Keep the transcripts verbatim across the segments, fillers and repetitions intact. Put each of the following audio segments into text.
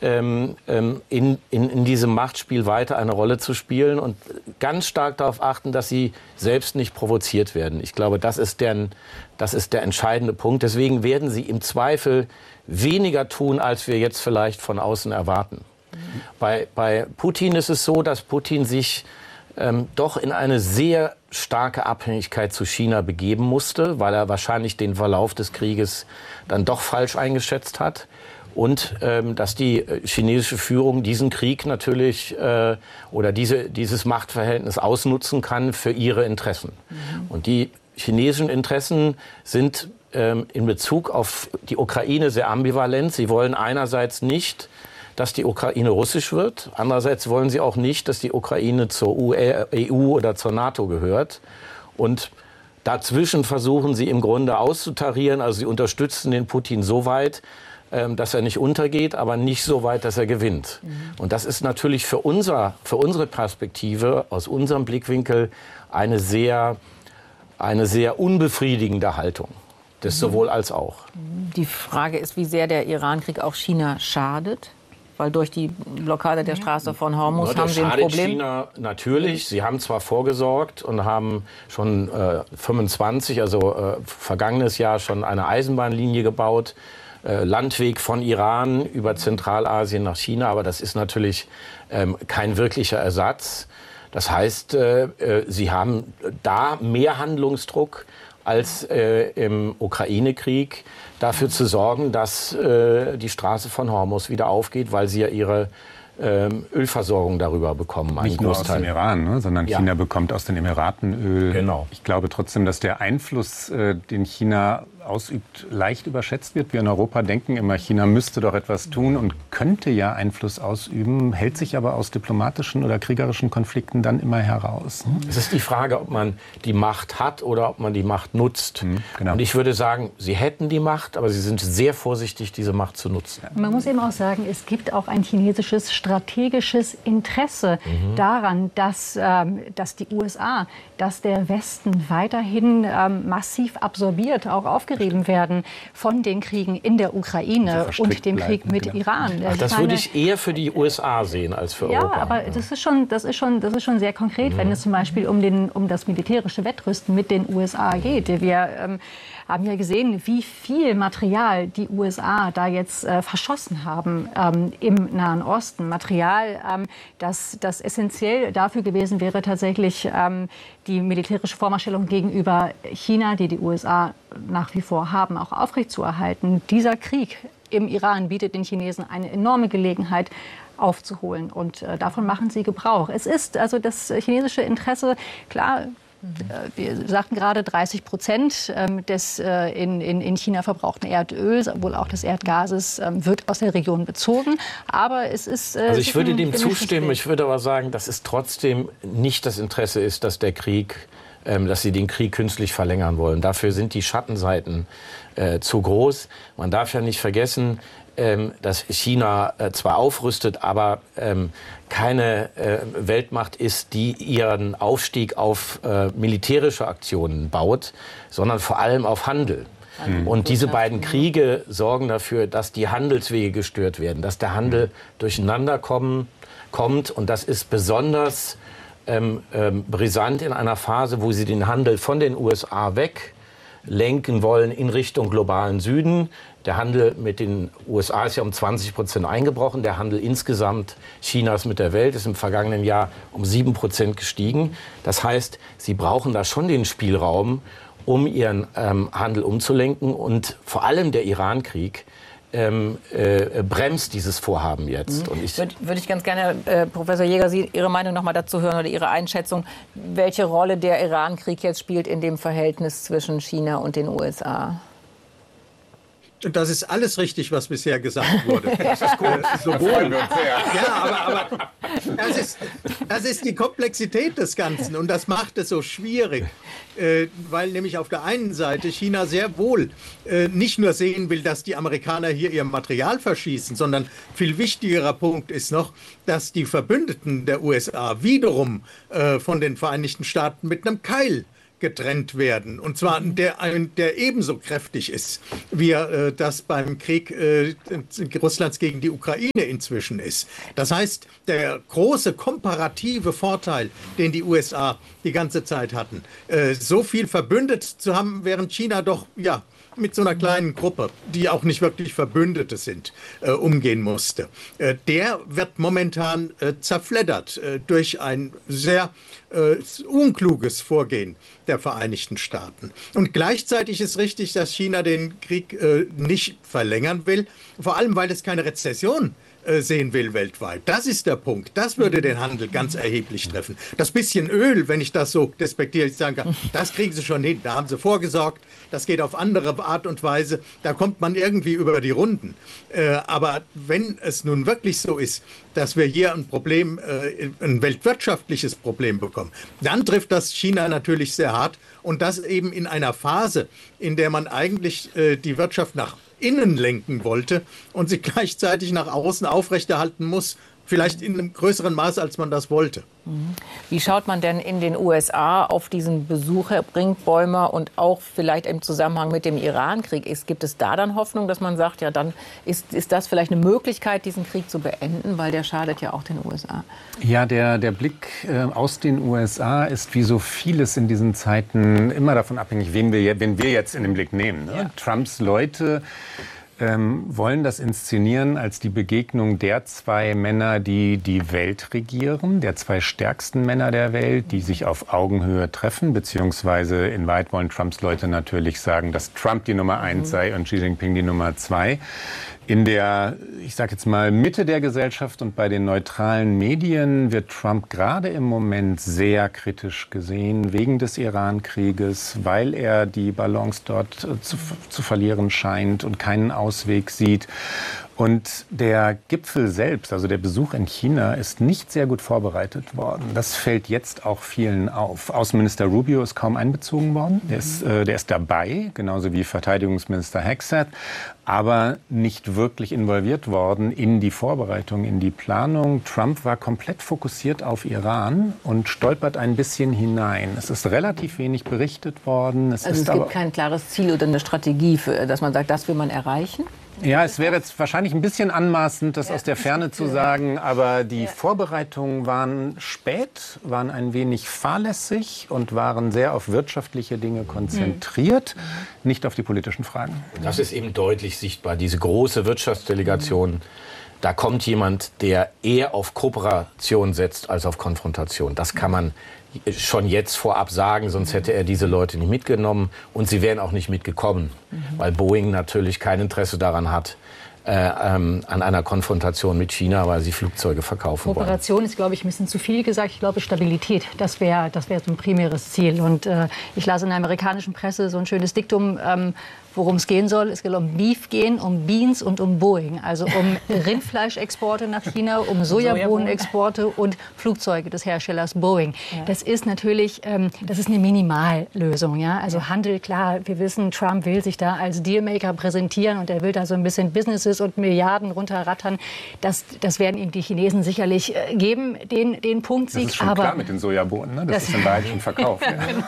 ähm, in, in, in diesem Machtspiel weiter eine Rolle zu spielen und ganz stark darauf achten, dass sie selbst nicht provoziert werden. Ich glaube, das ist, deren, das ist der entscheidende Punkt. Deswegen werden sie im Zweifel weniger tun, als wir jetzt vielleicht von außen erwarten. Mhm. Bei, bei Putin ist es so, dass Putin sich ähm, doch in eine sehr starke Abhängigkeit zu China begeben musste, weil er wahrscheinlich den Verlauf des Krieges dann doch falsch eingeschätzt hat. Und ähm, dass die chinesische Führung diesen Krieg natürlich äh, oder diese, dieses Machtverhältnis ausnutzen kann für ihre Interessen. Mhm. Und die chinesischen Interessen sind ähm, in Bezug auf die Ukraine sehr ambivalent. Sie wollen einerseits nicht, dass die Ukraine russisch wird. Andererseits wollen sie auch nicht, dass die Ukraine zur E U oder zur NATO gehört. Und dazwischen versuchen sie im Grunde auszutarieren. Also sie unterstützen den Putin so weit, dass er nicht untergeht, aber nicht so weit, dass er gewinnt. Mhm. Und das ist natürlich für, unser, für unsere Perspektive, aus unserem Blickwinkel, eine sehr, eine sehr unbefriedigende Haltung. Das sowohl als auch. Die Frage ist, wie sehr der Irankrieg auch China schadet. Weil durch die Blockade der Straße von Hormuz ja, haben Sie ein Problem. China natürlich. Sie haben zwar vorgesorgt und haben schon äh, fünfundzwanzig, also äh, vergangenes Jahr schon eine Eisenbahnlinie gebaut. Äh, Landweg von Iran über Zentralasien nach China. Aber das ist natürlich ähm, kein wirklicher Ersatz. Das heißt, äh, äh, Sie haben da mehr Handlungsdruck als äh, im Ukraine-Krieg, dafür zu sorgen, dass äh, die Straße von Hormuz wieder aufgeht, weil sie ja ihre ähm, Ölversorgung darüber bekommen. Nicht nur aus dem Iran, ne, sondern ja. China bekommt aus den Emiraten Öl. Genau. Ich glaube trotzdem, dass der Einfluss, äh, den China ausübt, leicht überschätzt wird. Wir in Europa denken immer, China müsste doch etwas tun und könnte ja Einfluss ausüben, hält sich aber aus diplomatischen oder kriegerischen Konflikten dann immer heraus. Hm? Es ist die Frage, ob man die Macht hat oder ob man die Macht nutzt. Hm, genau. Und ich würde sagen, sie hätten die Macht, aber sie sind sehr vorsichtig, diese Macht zu nutzen. Man muss eben auch sagen, es gibt auch ein chinesisches strategisches Interesse mhm. daran, dass, ähm, dass die U S A, dass der Westen weiterhin ähm, massiv absorbiert, auch aufgerieben werden von den Kriegen in der Ukraine und dem Krieg mit genau. Iran. Ach, das würde ich eher für die U S A sehen als für ja, Europa. Ja, aber das ist schon, das ist schon, das ist schon sehr konkret, mhm. wenn es zum Beispiel um, den, um das militärische Wettrüsten mit den U S A geht. Wir ähm, haben ja gesehen, wie viel Material die U S A da jetzt äh, verschossen haben ähm, im Nahen Osten. Material, ähm, das, das essentiell dafür gewesen wäre, tatsächlich ähm, die militärische Vormachtstellung gegenüber China, die die U S A nach wie vor haben, auch aufrechtzuerhalten. Dieser Krieg im Iran bietet den Chinesen eine enorme Gelegenheit, aufzuholen. Und äh, davon machen sie Gebrauch. Es ist also das chinesische Interesse, klar, wir sagten gerade, dreißig Prozent des in, in, in China verbrauchten Erdöls, wohl auch des Erdgases, wird aus der Region bezogen. Aber es ist... Also ich würde dem zustimmen. Ich würde aber sagen, dass es trotzdem nicht das Interesse ist, dass der Krieg, dass sie den Krieg künstlich verlängern wollen. Dafür sind die Schattenseiten äh, zu groß. Man darf ja nicht vergessen, ähm, dass China äh, zwar aufrüstet, aber ähm, keine äh, Weltmacht ist, die ihren Aufstieg auf äh, militärische Aktionen baut, sondern vor allem auf Handel. Mhm. Und diese beiden Kriege sorgen dafür, dass die Handelswege gestört werden, dass der Handel durcheinander kommen, kommt. Und das ist besonders ähm, ähm, brisant in einer Phase, wo sie den Handel von den U S A weg lenken wollen in Richtung globalen Süden. Der Handel mit den U S A ist ja um zwanzig Prozent eingebrochen. Der Handel insgesamt Chinas mit der Welt ist im vergangenen Jahr um sieben Prozent gestiegen. Das heißt, sie brauchen da schon den Spielraum, um ihren ähm, Handel umzulenken. Und vor allem der Iran-Krieg ähm, äh, bremst dieses Vorhaben jetzt. Mhm. Und ich würde, würde ich ganz gerne, äh, Professor Jäger, Sie Ihre Meinung noch mal dazu hören oder Ihre Einschätzung, welche Rolle der Iran-Krieg jetzt spielt in dem Verhältnis zwischen China und den U S A. Und das ist alles richtig, was bisher gesagt wurde. Das ist gut. Äh, sowohl, ja, aber, aber das, ist, das ist die Komplexität des Ganzen und das macht es so schwierig, äh, weil nämlich auf der einen Seite China sehr wohl äh, nicht nur sehen will, dass die Amerikaner hier ihr Material verschießen, sondern viel wichtigerer Punkt ist noch, dass die Verbündeten der U S A wiederum äh, von den Vereinigten Staaten mit einem Keil getrennt werden. Und zwar der, der ebenso kräftig ist, wie äh, das beim Krieg äh, Russlands gegen die Ukraine inzwischen ist. Das heißt, der große komparative Vorteil, den die U S A die ganze Zeit hatten, äh, so viel verbündet zu haben, während China doch, ja, mit so einer kleinen Gruppe, die auch nicht wirklich Verbündete sind, äh, umgehen musste. Äh, der wird momentan äh, zerfleddert äh, durch ein sehr äh, unkluges Vorgehen der Vereinigten Staaten. Und gleichzeitig ist richtig, dass China den Krieg äh, nicht verlängern will, vor allem weil es keine Rezession sehen will weltweit. Das ist der Punkt. Das würde den Handel ganz erheblich treffen. Das bisschen Öl, wenn ich das so despektierlich sagen kann, das kriegen sie schon hin. Da haben sie vorgesorgt. Das geht auf andere Art und Weise. Da kommt man irgendwie über die Runden. Äh, aber wenn es nun wirklich so ist, dass wir hier ein Problem, äh, ein weltwirtschaftliches Problem bekommen, dann trifft das China natürlich sehr hart. Und das eben in einer Phase, in der man eigentlich äh, die Wirtschaft nach innen lenken wollte und sie gleichzeitig nach außen aufrechterhalten muss, vielleicht in einem größeren Maß, als man das wollte. Wie schaut man denn in den U S A auf diesen Besuch, Herr Brinkbäumer, und auch vielleicht im Zusammenhang mit dem Iran-Krieg? Ist, gibt es da dann Hoffnung, dass man sagt, ja, dann ist, ist das vielleicht eine Möglichkeit, diesen Krieg zu beenden, weil der schadet ja auch den U S A? Ja, der, der Blick äh, aus den U S A ist wie so vieles in diesen Zeiten immer davon abhängig, wen wir, wen wir jetzt in den Blick nehmen. Ne? Ja. Trumps Leute Ähm, wollen das inszenieren als die Begegnung der zwei Männer, die die Welt regieren, der zwei stärksten Männer der Welt, die sich auf Augenhöhe treffen, beziehungsweise in Wahrheit wollen Trumps Leute natürlich sagen, dass Trump die Nummer eins sei und Xi Jinping die Nummer zwei. In der, ich sage jetzt mal, Mitte der Gesellschaft und bei den neutralen Medien wird Trump gerade im Moment sehr kritisch gesehen wegen des Iran-Krieges, weil er die Balance dort zu, zu verlieren scheint und keinen Ausweg sieht. Und der Gipfel selbst, also der Besuch in China, ist nicht sehr gut vorbereitet worden. Das fällt jetzt auch vielen auf. Außenminister Rubio ist kaum einbezogen worden. Der ist, äh, der ist dabei, genauso wie Verteidigungsminister Hegseth, aber nicht wirklich involviert worden in die Vorbereitung, in die Planung. Trump war komplett fokussiert auf Iran und stolpert ein bisschen hinein. Es ist relativ wenig berichtet worden. Es also ist es gibt aber kein klares Ziel oder eine Strategie, für, dass man sagt, das will man erreichen? Ja, es wäre jetzt wahrscheinlich ein bisschen anmaßend, das ja, aus der Ferne zu sagen, aber die ja. Vorbereitungen waren spät, waren ein wenig fahrlässig und waren sehr auf wirtschaftliche Dinge konzentriert, mhm. nicht auf die politischen Fragen. Das ist eben deutlich sichtbar, diese große Wirtschaftsdelegation. Mhm. Da kommt jemand, der eher auf Kooperation setzt als auf Konfrontation. Das kann man schon jetzt vorab sagen, sonst hätte er diese Leute nicht mitgenommen und sie wären auch nicht mitgekommen, mhm. weil Boeing natürlich kein Interesse daran hat, äh, ähm, an einer Konfrontation mit China, weil sie Flugzeuge verkaufen wollen. Kooperation ist, glaube ich, ein bisschen zu viel gesagt. Ich glaube, Stabilität, das wäre das wär so ein primäres Ziel. Und äh, ich las in der amerikanischen Presse so ein schönes Diktum, ähm, worum es gehen soll. Es soll um Beef gehen, um Beans und um Boeing. Also um Rindfleischexporte nach China, um Sojabohnenexporte und Flugzeuge des Herstellers Boeing. Ja. Das ist natürlich, ähm, das ist eine Minimallösung. Ja? Also ja. Handel, klar, wir wissen, Trump will sich da als Dealmaker präsentieren und er will da so ein bisschen Businesses und Milliarden runterrattern. Das, das werden ihm die Chinesen sicherlich äh, geben, den, den Punktsieg. Das ist schon aber, klar mit den Sojabohnen, ne? Das, das ist in Wahrheit schon verkauft. Ja, genau.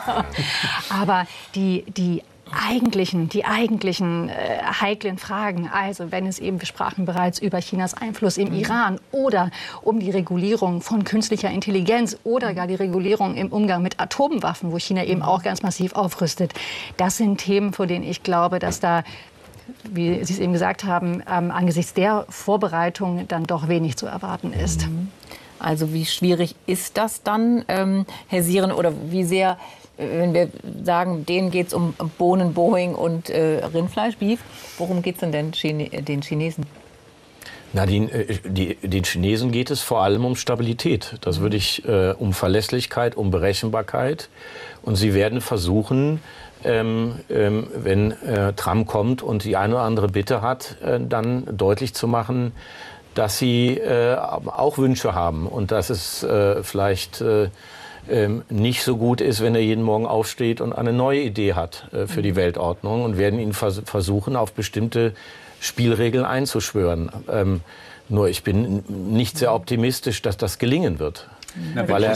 Aber die, die eigentlichen, die eigentlichen äh, heiklen Fragen, also wenn es eben, wir sprachen bereits über Chinas Einfluss im Iran oder um die Regulierung von künstlicher Intelligenz oder gar die Regulierung im Umgang mit Atomwaffen, wo China eben auch ganz massiv aufrüstet. Das sind Themen, vor denen ich glaube, dass da, wie Sie es eben gesagt haben, ähm, angesichts der Vorbereitung dann doch wenig zu erwarten ist. Also wie schwierig ist das dann, ähm, Herr Sieren, oder wie sehr, wenn wir sagen, denen geht es um Bohnen, Boeing und äh, Rindfleisch, Beef, worum geht es denn den, Chine den Chinesen? Na, die, die, den Chinesen geht es vor allem um Stabilität. Das würde ich äh, um Verlässlichkeit, um Berechenbarkeit. Und sie werden versuchen, ähm, ähm, wenn äh, Trump kommt und die eine oder andere Bitte hat, äh, dann deutlich zu machen, dass sie äh, auch Wünsche haben und dass es äh, vielleicht äh, ähm, nicht so gut ist, wenn er jeden Morgen aufsteht und eine neue Idee hat äh, für die Weltordnung, und werden ihn vers versuchen, auf bestimmte Spielregeln einzuschwören. Ähm, nur ich bin nicht sehr optimistisch, dass das gelingen wird. Na, weil er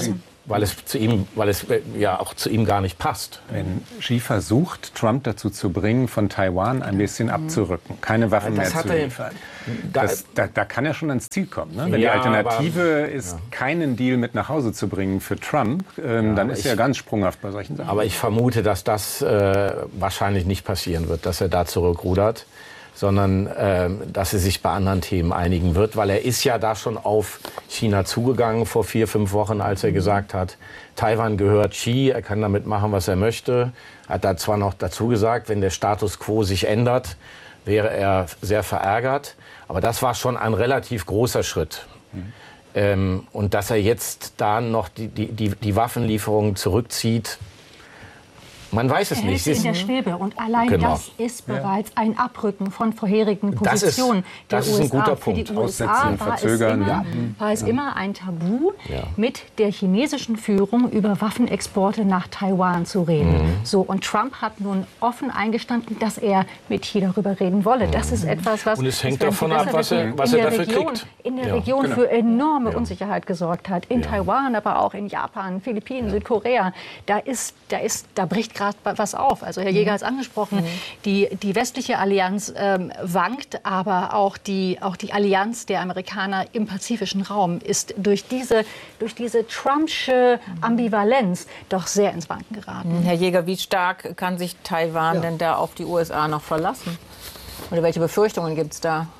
weil es zu ihm, weil es ja auch zu ihm gar nicht passt. Wenn Xi versucht, Trump dazu zu bringen, von Taiwan ein bisschen abzurücken, keine Waffen Das mehr zu er- liefern, das, da, da kann er schon ans Ziel kommen. Ne? Wenn Ja, die Alternative aber- ist, keinen Deal mit nach Hause zu bringen für Trump, ähm, dann ist ich- er ganz sprunghaft bei solchen Sachen. Aber ich vermute, dass das äh, wahrscheinlich nicht passieren wird, dass er da zurückrudert, sondern äh, dass er sich bei anderen Themen einigen wird, weil er ist ja da schon auf China zugegangen vor vier, fünf Wochen, als er gesagt hat, Taiwan gehört Xi, er kann damit machen, was er möchte. Hat da zwar noch dazu gesagt, wenn der Status quo sich ändert, wäre er sehr verärgert. Aber das war schon ein relativ großer Schritt. Mhm. Ähm, und dass er jetzt da noch die, die, die, die Waffenlieferungen zurückzieht, man weiß es Er nicht. hält Es in ist- der Schwebe. Und allein Genau. das ist bereits ein Abrücken von vorherigen Das ist- Positionen der das ist U S A. ein guter Für die Punkt. U S A Aussetzen, war es verzögern, immer, ja. war es immer ein Tabu, Ja. mit der chinesischen Führung über Waffenexporte nach Taiwan zu reden. Mhm. So, und Trump hat nun offen eingestanden, dass er mit Xi darüber reden wolle. Das ist etwas, was Und es hängt das werden davon Sie ab, was besser er- wissen, was in er der dafür Region, kriegt. in der Ja, Region genau. für enorme Ja. Unsicherheit gesorgt hat. In Ja. Taiwan, aber auch in Japan, Philippinen, Südkorea. Da ist, da ist, da bricht gerade was auf. Also Herr Jäger hat es angesprochen. Die, die westliche Allianz ähm, wankt, aber auch die, auch die Allianz der Amerikaner im pazifischen Raum ist durch diese, durch diese Trumpsche Ambivalenz doch sehr ins Wanken geraten. Herr Jäger, wie stark kann sich Taiwan Ja. denn da auf die U S A noch verlassen? Oder welche Befürchtungen gibt es da?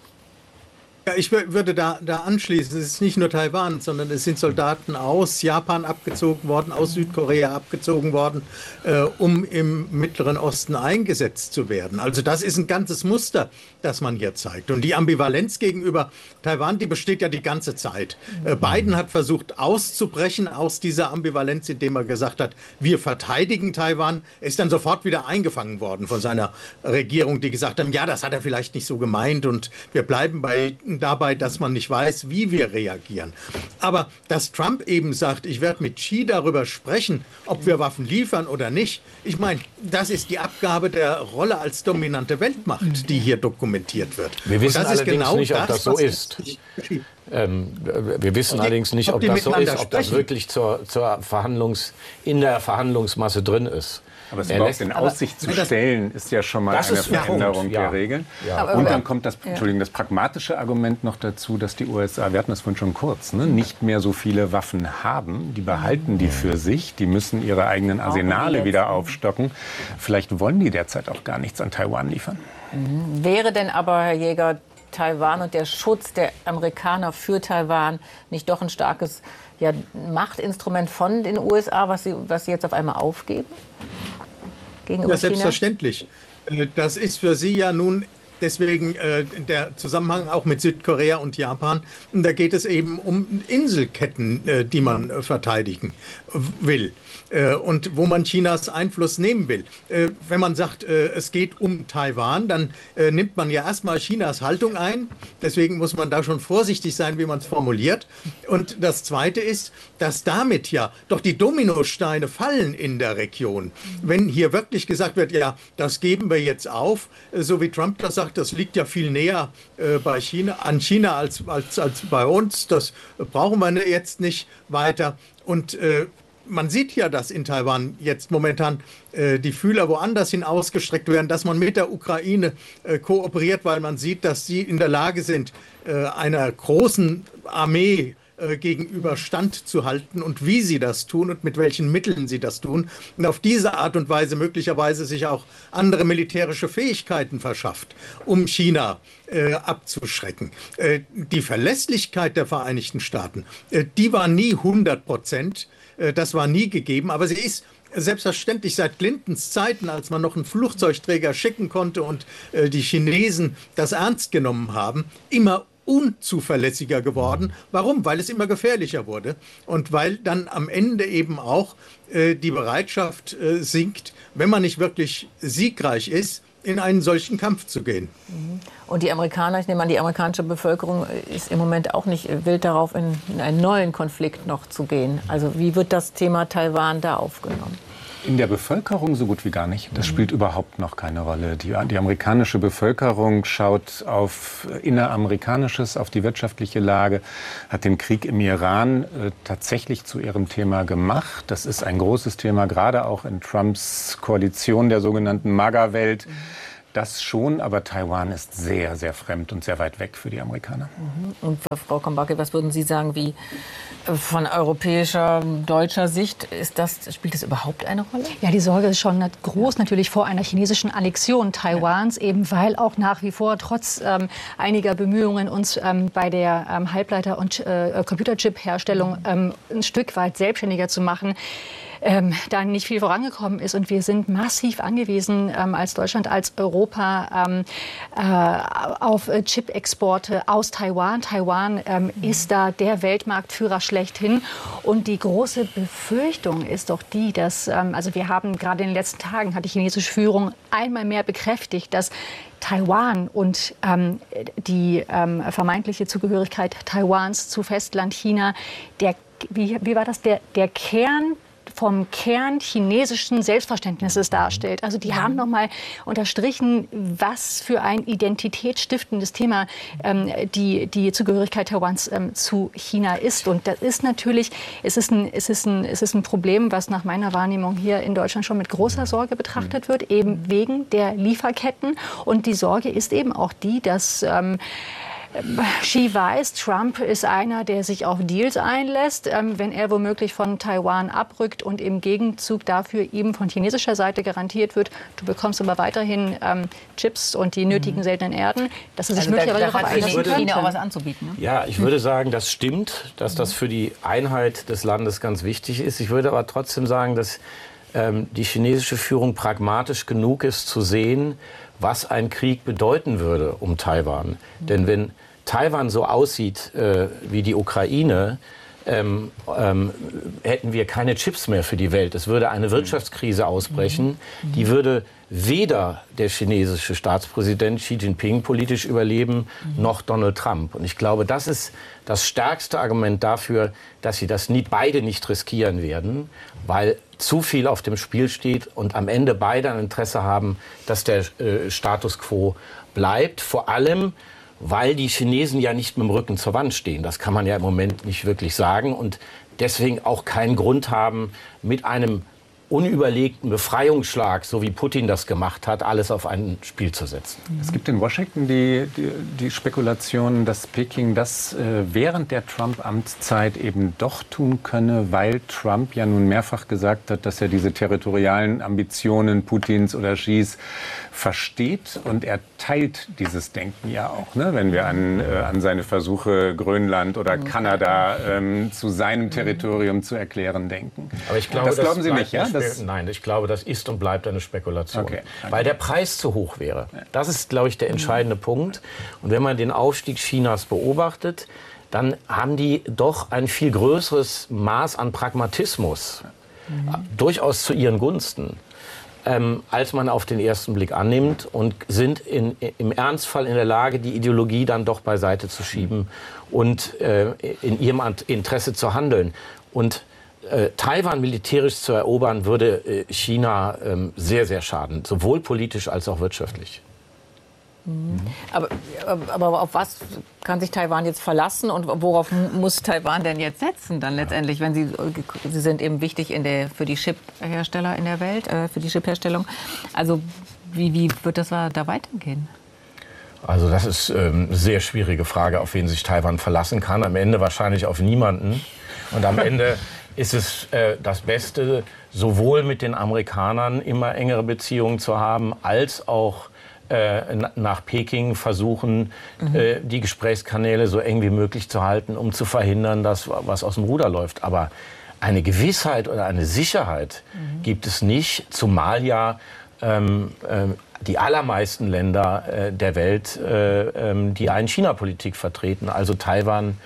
Ja, ich wür- würde da, da anschließen, es ist nicht nur Taiwan, sondern es sind Soldaten aus Japan abgezogen worden, aus Südkorea abgezogen worden, äh, um im Mittleren Osten eingesetzt zu werden. Also das ist ein ganzes Muster, das man hier zeigt. Und die Ambivalenz gegenüber Taiwan, die besteht ja die ganze Zeit. Äh, Biden hat versucht auszubrechen aus dieser Ambivalenz, indem er gesagt hat, wir verteidigen Taiwan. Er ist dann sofort wieder eingefangen worden von seiner Regierung, die gesagt haben, ja, das hat er vielleicht nicht so gemeint und wir bleiben bei dabei, dass man nicht weiß, wie wir reagieren. Aber dass Trump eben sagt, ich werde mit Xi darüber sprechen, ob wir Waffen liefern oder nicht, ich meine, das ist die Abgabe der Rolle als dominante Weltmacht, die hier dokumentiert wird. Wir wissen Und das ist allerdings genau nicht, ob das so was ist. geschieht. Ähm, wir wissen Ob die- allerdings nicht, ob ob die das so ist, miteinander ob das sprechen. wirklich zur, zur Verhandlungs, in der Verhandlungsmasse drin ist. Aber es Er überhaupt lässt- in aber- Aussicht zu das- stellen, ist ja schon mal Das eine ist ein Veränderung Punkt, ja. der Regeln. Ja. Aber- Und aber- dann kommt das, Entschuldigung, das pragmatische Argument noch dazu, dass die U S A, wir hatten das vorhin schon kurz, ne, nicht mehr so viele Waffen haben. Die behalten die für sich. Die müssen ihre eigenen Arsenale jetzt. wieder aufstocken. Vielleicht wollen die derzeit auch gar nichts an Taiwan liefern. Wäre denn aber, Herr Jäger, Taiwan und der Schutz der Amerikaner für Taiwan nicht doch ein starkes ja, Machtinstrument von den U S A, was sie, was sie jetzt auf einmal aufgeben? Gegenüber Ja, China? selbstverständlich. Äh, Das ist für Sie ja nun deswegen äh, der Zusammenhang auch mit Südkorea und Japan. Und da geht es eben um Inselketten, äh, die man äh, verteidigen will. Äh, und wo man Chinas Einfluss nehmen will. Äh, wenn man sagt, äh, es geht um Taiwan, dann äh, nimmt man ja erstmal Chinas Haltung ein. Deswegen muss man da schon vorsichtig sein, wie man es formuliert. Und das Zweite ist, dass damit ja doch die Dominosteine fallen in der Region. Wenn hier wirklich gesagt wird, ja, das geben wir jetzt auf, äh, so wie Trump das sagt, das liegt ja viel näher äh, bei China, an China als, als, als bei uns, das äh, brauchen wir jetzt nicht weiter. Und äh, man sieht ja, dass in Taiwan jetzt momentan äh, die Fühler woanders hin ausgestreckt werden, dass man mit der Ukraine äh, kooperiert, weil man sieht, dass sie in der Lage sind, äh, einer großen Armee äh, gegenüber Stand zu halten und wie sie das tun und mit welchen Mitteln sie das tun. Und auf diese Art und Weise möglicherweise sich auch andere militärische Fähigkeiten verschafft, um China äh, abzuschrecken. Äh, die Verlässlichkeit der Vereinigten Staaten, äh, die war nie hundert Prozent. Das war nie gegeben, aber sie ist selbstverständlich seit Clintons Zeiten, als man noch einen Flugzeugträger schicken konnte und äh, die Chinesen das ernst genommen haben, immer unzuverlässiger geworden. Warum? Weil es immer gefährlicher wurde und weil dann am Ende eben auch äh, die Bereitschaft äh, sinkt, wenn man nicht wirklich siegreich ist, in einen solchen Kampf zu gehen. Und die Amerikaner, ich nehme an, die amerikanische Bevölkerung ist im Moment auch nicht wild darauf, in, in einen neuen Konflikt noch zu gehen. Also wie wird das Thema Taiwan da aufgenommen? In der Bevölkerung so gut wie gar nicht. Das spielt überhaupt noch keine Rolle. Die, die amerikanische Bevölkerung schaut auf inneramerikanisches, auf die wirtschaftliche Lage, hat den Krieg im Iran äh, tatsächlich zu ihrem Thema gemacht. Das ist ein großes Thema, gerade auch in Trumps Koalition der sogenannten MAGA-Welt. Das schon, aber Taiwan ist sehr, sehr fremd und sehr weit weg für die Amerikaner. Und Frau Kombacke, was würden Sie sagen, wie von europäischer, deutscher Sicht, ist das, spielt das überhaupt eine Rolle? Ja, die Sorge ist schon groß natürlich vor einer chinesischen Annexion Taiwans, ja. eben weil auch nach wie vor trotz ähm, einiger Bemühungen uns ähm, bei der ähm, Halbleiter- und äh, Computerchip-Herstellung ähm, ein Stück weit selbstständiger zu machen, Ähm, da nicht viel vorangekommen ist. Und wir sind massiv angewiesen ähm, als Deutschland, als Europa ähm, äh, auf äh, Chip-Exporte aus Taiwan. Taiwan ähm, mhm. ist da der Weltmarktführer schlechthin. Und die große Befürchtung ist doch die, dass, ähm, also wir haben gerade in den letzten Tagen, hat die chinesische Führung einmal mehr bekräftigt, dass Taiwan und ähm, die ähm, vermeintliche Zugehörigkeit Taiwans zu Festland China, der, wie, wie war das, der, der Kern vom Kern chinesischen Selbstverständnisses darstellt. Also die haben noch mal unterstrichen, was für ein identitätsstiftendes Thema ähm, die, die Zugehörigkeit Taiwans ähm, zu China ist. Und das ist natürlich, es ist, ein, es, ist ein, es ist ein Problem, was nach meiner Wahrnehmung hier in Deutschland schon mit großer Sorge betrachtet wird, eben wegen der Lieferketten. Und die Sorge ist eben auch die, dass ähm, Xi weiß, Trump ist einer, der sich auf Deals einlässt, ähm, wenn er womöglich von Taiwan abrückt und im Gegenzug dafür ihm von chinesischer Seite garantiert wird, du bekommst aber weiterhin ähm, Chips und die nötigen seltenen Erden, dass er sich also möglicherweise darauf einlassen würde, China auch was anzubieten. Ne? Ja, ich würde sagen, das stimmt, dass das für die Einheit des Landes ganz wichtig ist. Ich würde aber trotzdem sagen, dass ähm, die chinesische Führung pragmatisch genug ist, zu sehen, was ein Krieg bedeuten würde um Taiwan. Mhm. Denn wenn Taiwan so aussieht äh, wie die Ukraine, ähm, ähm, hätten wir keine Chips mehr für die Welt. Es würde eine Wirtschaftskrise ausbrechen, mhm. die würde weder der chinesische Staatspräsident Xi Jinping politisch überleben, mhm. noch Donald Trump. Und ich glaube, das ist das stärkste Argument dafür, dass sie das nie, beide nicht riskieren werden, weil zu viel auf dem Spiel steht und am Ende beide ein Interesse haben, dass der äh, Status quo bleibt. Vor allem, weil die Chinesen ja nicht mit dem Rücken zur Wand stehen. Das kann man ja im Moment nicht wirklich sagen und deswegen auch keinen Grund haben, mit einem unüberlegten Befreiungsschlag, so wie Putin das gemacht hat, alles auf ein Spiel zu setzen. Es gibt in Washington die, die, die Spekulation, dass Peking das äh, während der Trump-Amtszeit eben doch tun könne, weil Trump ja nun mehrfach gesagt hat, dass er diese territorialen Ambitionen Putins oder Xis versteht und er teilt dieses Denken ja auch, ne? Wenn wir an, äh, an seine Versuche, Grönland oder Kanada ähm, zu seinem Territorium zu erklären denken. Aber ich glaube, das glauben Sie nicht, ja? Das Nein, ich glaube, das ist und bleibt eine Spekulation, okay. weil der Preis zu hoch wäre. Das ist, glaube ich, der entscheidende Punkt. Und wenn man den Aufstieg Chinas beobachtet, dann haben die doch ein viel größeres Maß an Pragmatismus, mhm. durchaus zu ihren Gunsten, ähm, als man auf den ersten Blick annimmt und sind in, im Ernstfall in der Lage, die Ideologie dann doch beiseite zu schieben und äh, in ihrem Interesse zu handeln. Und Äh, Taiwan militärisch zu erobern, würde äh, China ähm, sehr, sehr schaden, sowohl politisch als auch wirtschaftlich. Mhm. Aber, aber auf was kann sich Taiwan jetzt verlassen und worauf muss Taiwan denn jetzt setzen dann letztendlich, wenn sie, sie sind eben wichtig in der, für die Chip-Hersteller in der Welt, äh, für die Chip-Herstellung. Also wie, wie wird das da weitergehen? Also das ist ähm, eine sehr schwierige Frage, auf wen sich Taiwan verlassen kann. Am Ende wahrscheinlich auf niemanden. Und am Ende ist es äh, das Beste, sowohl mit den Amerikanern immer engere Beziehungen zu haben, als auch äh, nach Peking versuchen, mhm. äh, die Gesprächskanäle so eng wie möglich zu halten, um zu verhindern, dass was aus dem Ruder läuft. Aber eine Gewissheit oder eine Sicherheit mhm. gibt es nicht, zumal ja ähm, äh, die allermeisten Länder äh, der Welt äh, äh, die Ein-China-Politik vertreten, also Taiwan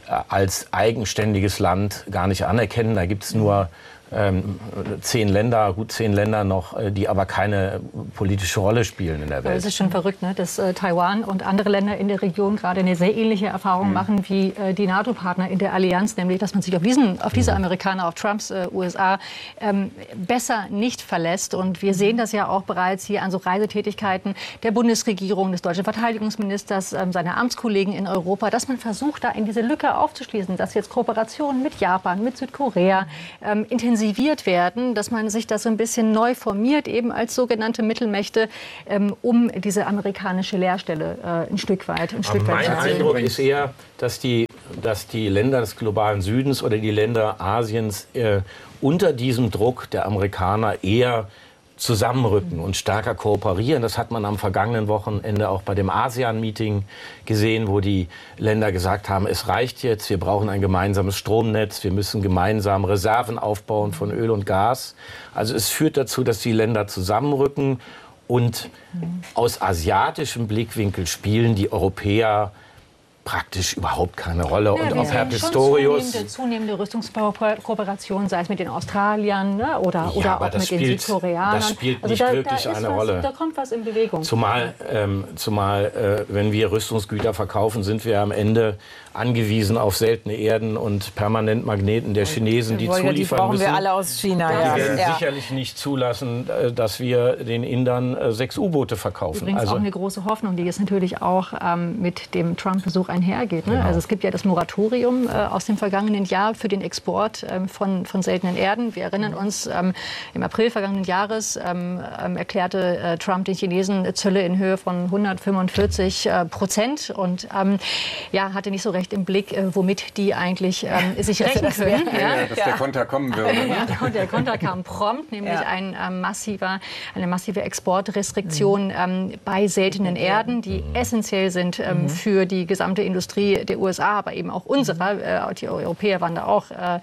als eigenständiges Land gar nicht anerkennen. Da gibt es nur ähm, zehn Länder, gut zehn Länder noch, die aber keine politische Rolle spielen in der Welt. Das ist schon verrückt, ne? dass äh, Taiwan und andere Länder in der Region gerade eine sehr ähnliche Erfahrung mhm. machen wie äh, die NATO-Partner in der Allianz, nämlich dass man sich auf, diesen, auf diese Amerikaner, auf Trumps äh, U S A ähm, besser nicht verlässt. Und wir sehen das ja auch bereits hier an so Reisetätigkeiten der Bundesregierung, des deutschen Verteidigungsministers, ähm, seiner Amtskollegen in Europa, dass man versucht, da in diese Lücke aufzuschließen, dass jetzt Kooperationen mit Japan, mit Südkorea ähm, intensiviert werden, dass man sich das so ein bisschen neu formiert, eben als sogenannte Mittelmächte, ähm, um diese amerikanische Leerstelle äh, ein Stück weit, ein Stück weit zu Mein Eindruck ist eher, dass die, dass die Länder des globalen Südens oder die Länder Asiens äh, unter diesem Druck der Amerikaner eher zusammenrücken und stärker kooperieren. Das hat man am vergangenen Wochenende auch bei dem ASEAN-Meeting gesehen, wo die Länder gesagt haben, es reicht jetzt, wir brauchen ein gemeinsames Stromnetz, wir müssen gemeinsam Reserven aufbauen von Öl und Gas. Also es führt dazu, dass die Länder zusammenrücken und aus asiatischem Blickwinkel spielen die Europäer praktisch überhaupt keine Rolle. Ja, und auch Herr Pistorius. Zunehmende, zunehmende Rüstungskooperation, sei es mit den Australiern, ne, oder, ja, oder auch mit spielt, den Südkoreanern. Das spielt also nicht da, wirklich da eine was, Rolle. Da kommt was in Bewegung. Zumal, ähm, zumal äh, wenn wir Rüstungsgüter verkaufen, sind wir am Ende angewiesen auf seltene Erden und Permanentmagneten der Chinesen, die die zuliefern die brauchen müssen. wir alle aus China. Die Ja. werden Ja. sicherlich nicht zulassen, dass wir den Indern sechs U-Boote verkaufen. Übrigens also auch eine große Hoffnung, die jetzt natürlich auch ähm, mit dem Trump-Besuch einhergeht. Ne? Genau. Also es gibt ja das Moratorium äh, aus dem vergangenen Jahr für den Export ähm, von, von seltenen Erden. Wir erinnern uns, ähm, im April vergangenen Jahres ähm, ähm, erklärte äh, Trump den Chinesen Zölle in Höhe von hundertfünfundvierzig äh, Prozent und ähm, ja, hatte nicht so recht im Blick, äh, womit die eigentlich ähm, sich rächen können. Ja, ja, dass der Konter kommen würde. Ne? Ja, und der Konter kam prompt, nämlich Ja. ein, ähm, massiver, eine massive Exportrestriktion ähm, bei seltenen Erden, die essentiell sind ähm, mhm. für die gesamte Industrie der U S A, aber eben auch unserer. Äh, die Europäer waren da auch äh,